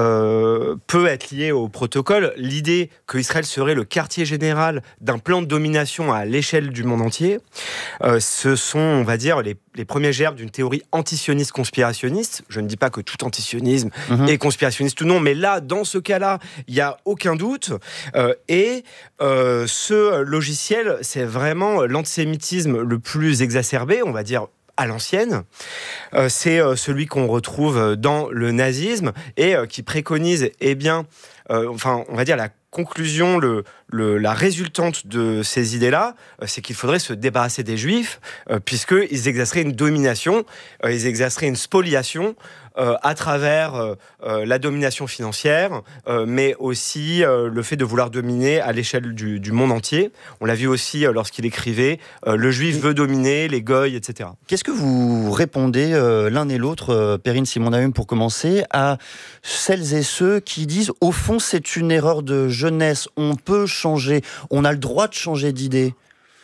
euh, peut être lié au protocole. L'idée qu'Israël serait le quartier général d'un plan de domination à l'échelle du monde entier, euh, ce sont, on va dire, les, les premières gerbes d'une théorie antisioniste conspirationniste. Je ne dis pas que tout antisionisme mmh. est conspirationniste ou non, mais là, dans ce cas-là, il n'y a aucun doute. Euh, et euh, ce logiciel, c'est vraiment l'antisémitisme le plus exacerbé, on va dire, à l'ancienne. Euh, c'est euh, celui qu'on retrouve dans le nazisme et euh, qui préconise, eh bien, euh, enfin, on va dire la conclusion, le, le, la résultante de ces idées-là, euh, c'est qu'il faudrait se débarrasser des Juifs, euh, puisqu'ils exerceraient une domination, euh, ils exerceraient une spoliation euh, à travers euh, euh, la domination financière, euh, mais aussi euh, le fait de vouloir dominer à l'échelle du, du monde entier. On l'a vu aussi euh, lorsqu'il écrivait euh, « Le Juif veut dominer, les goïs, et cetera » Qu'est-ce que vous répondez euh, l'un et l'autre, euh, Perrine Simon-Nahum, pour commencer, à celles et ceux qui disent « Au fond, c'est une erreur de jeunesse, on peut changer, on a le droit de changer d'idée ».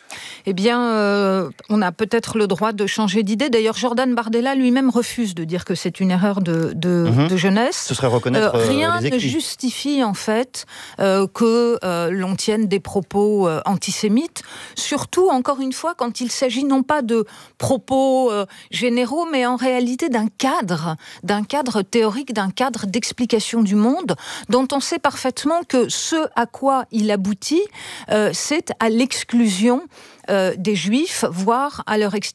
Eh bien, euh, on a peut-être le droit de changer d'idée. D'ailleurs, Jordan Bardella lui-même refuse de dire que c'est une erreur de, de, mmh. de jeunesse. Ce serait reconnaître euh, Rien les écrits. ne justifie, en fait, euh, que euh, l'on tienne des propos euh, antisémites. Surtout, encore une fois, quand il s'agit non pas de propos euh, généraux, mais en réalité d'un cadre, d'un cadre théorique, d'un cadre d'explication du monde, dont on sait parfaitement que ce à quoi il aboutit, euh, c'est à l'exclusion Euh, des Juifs, voire à leur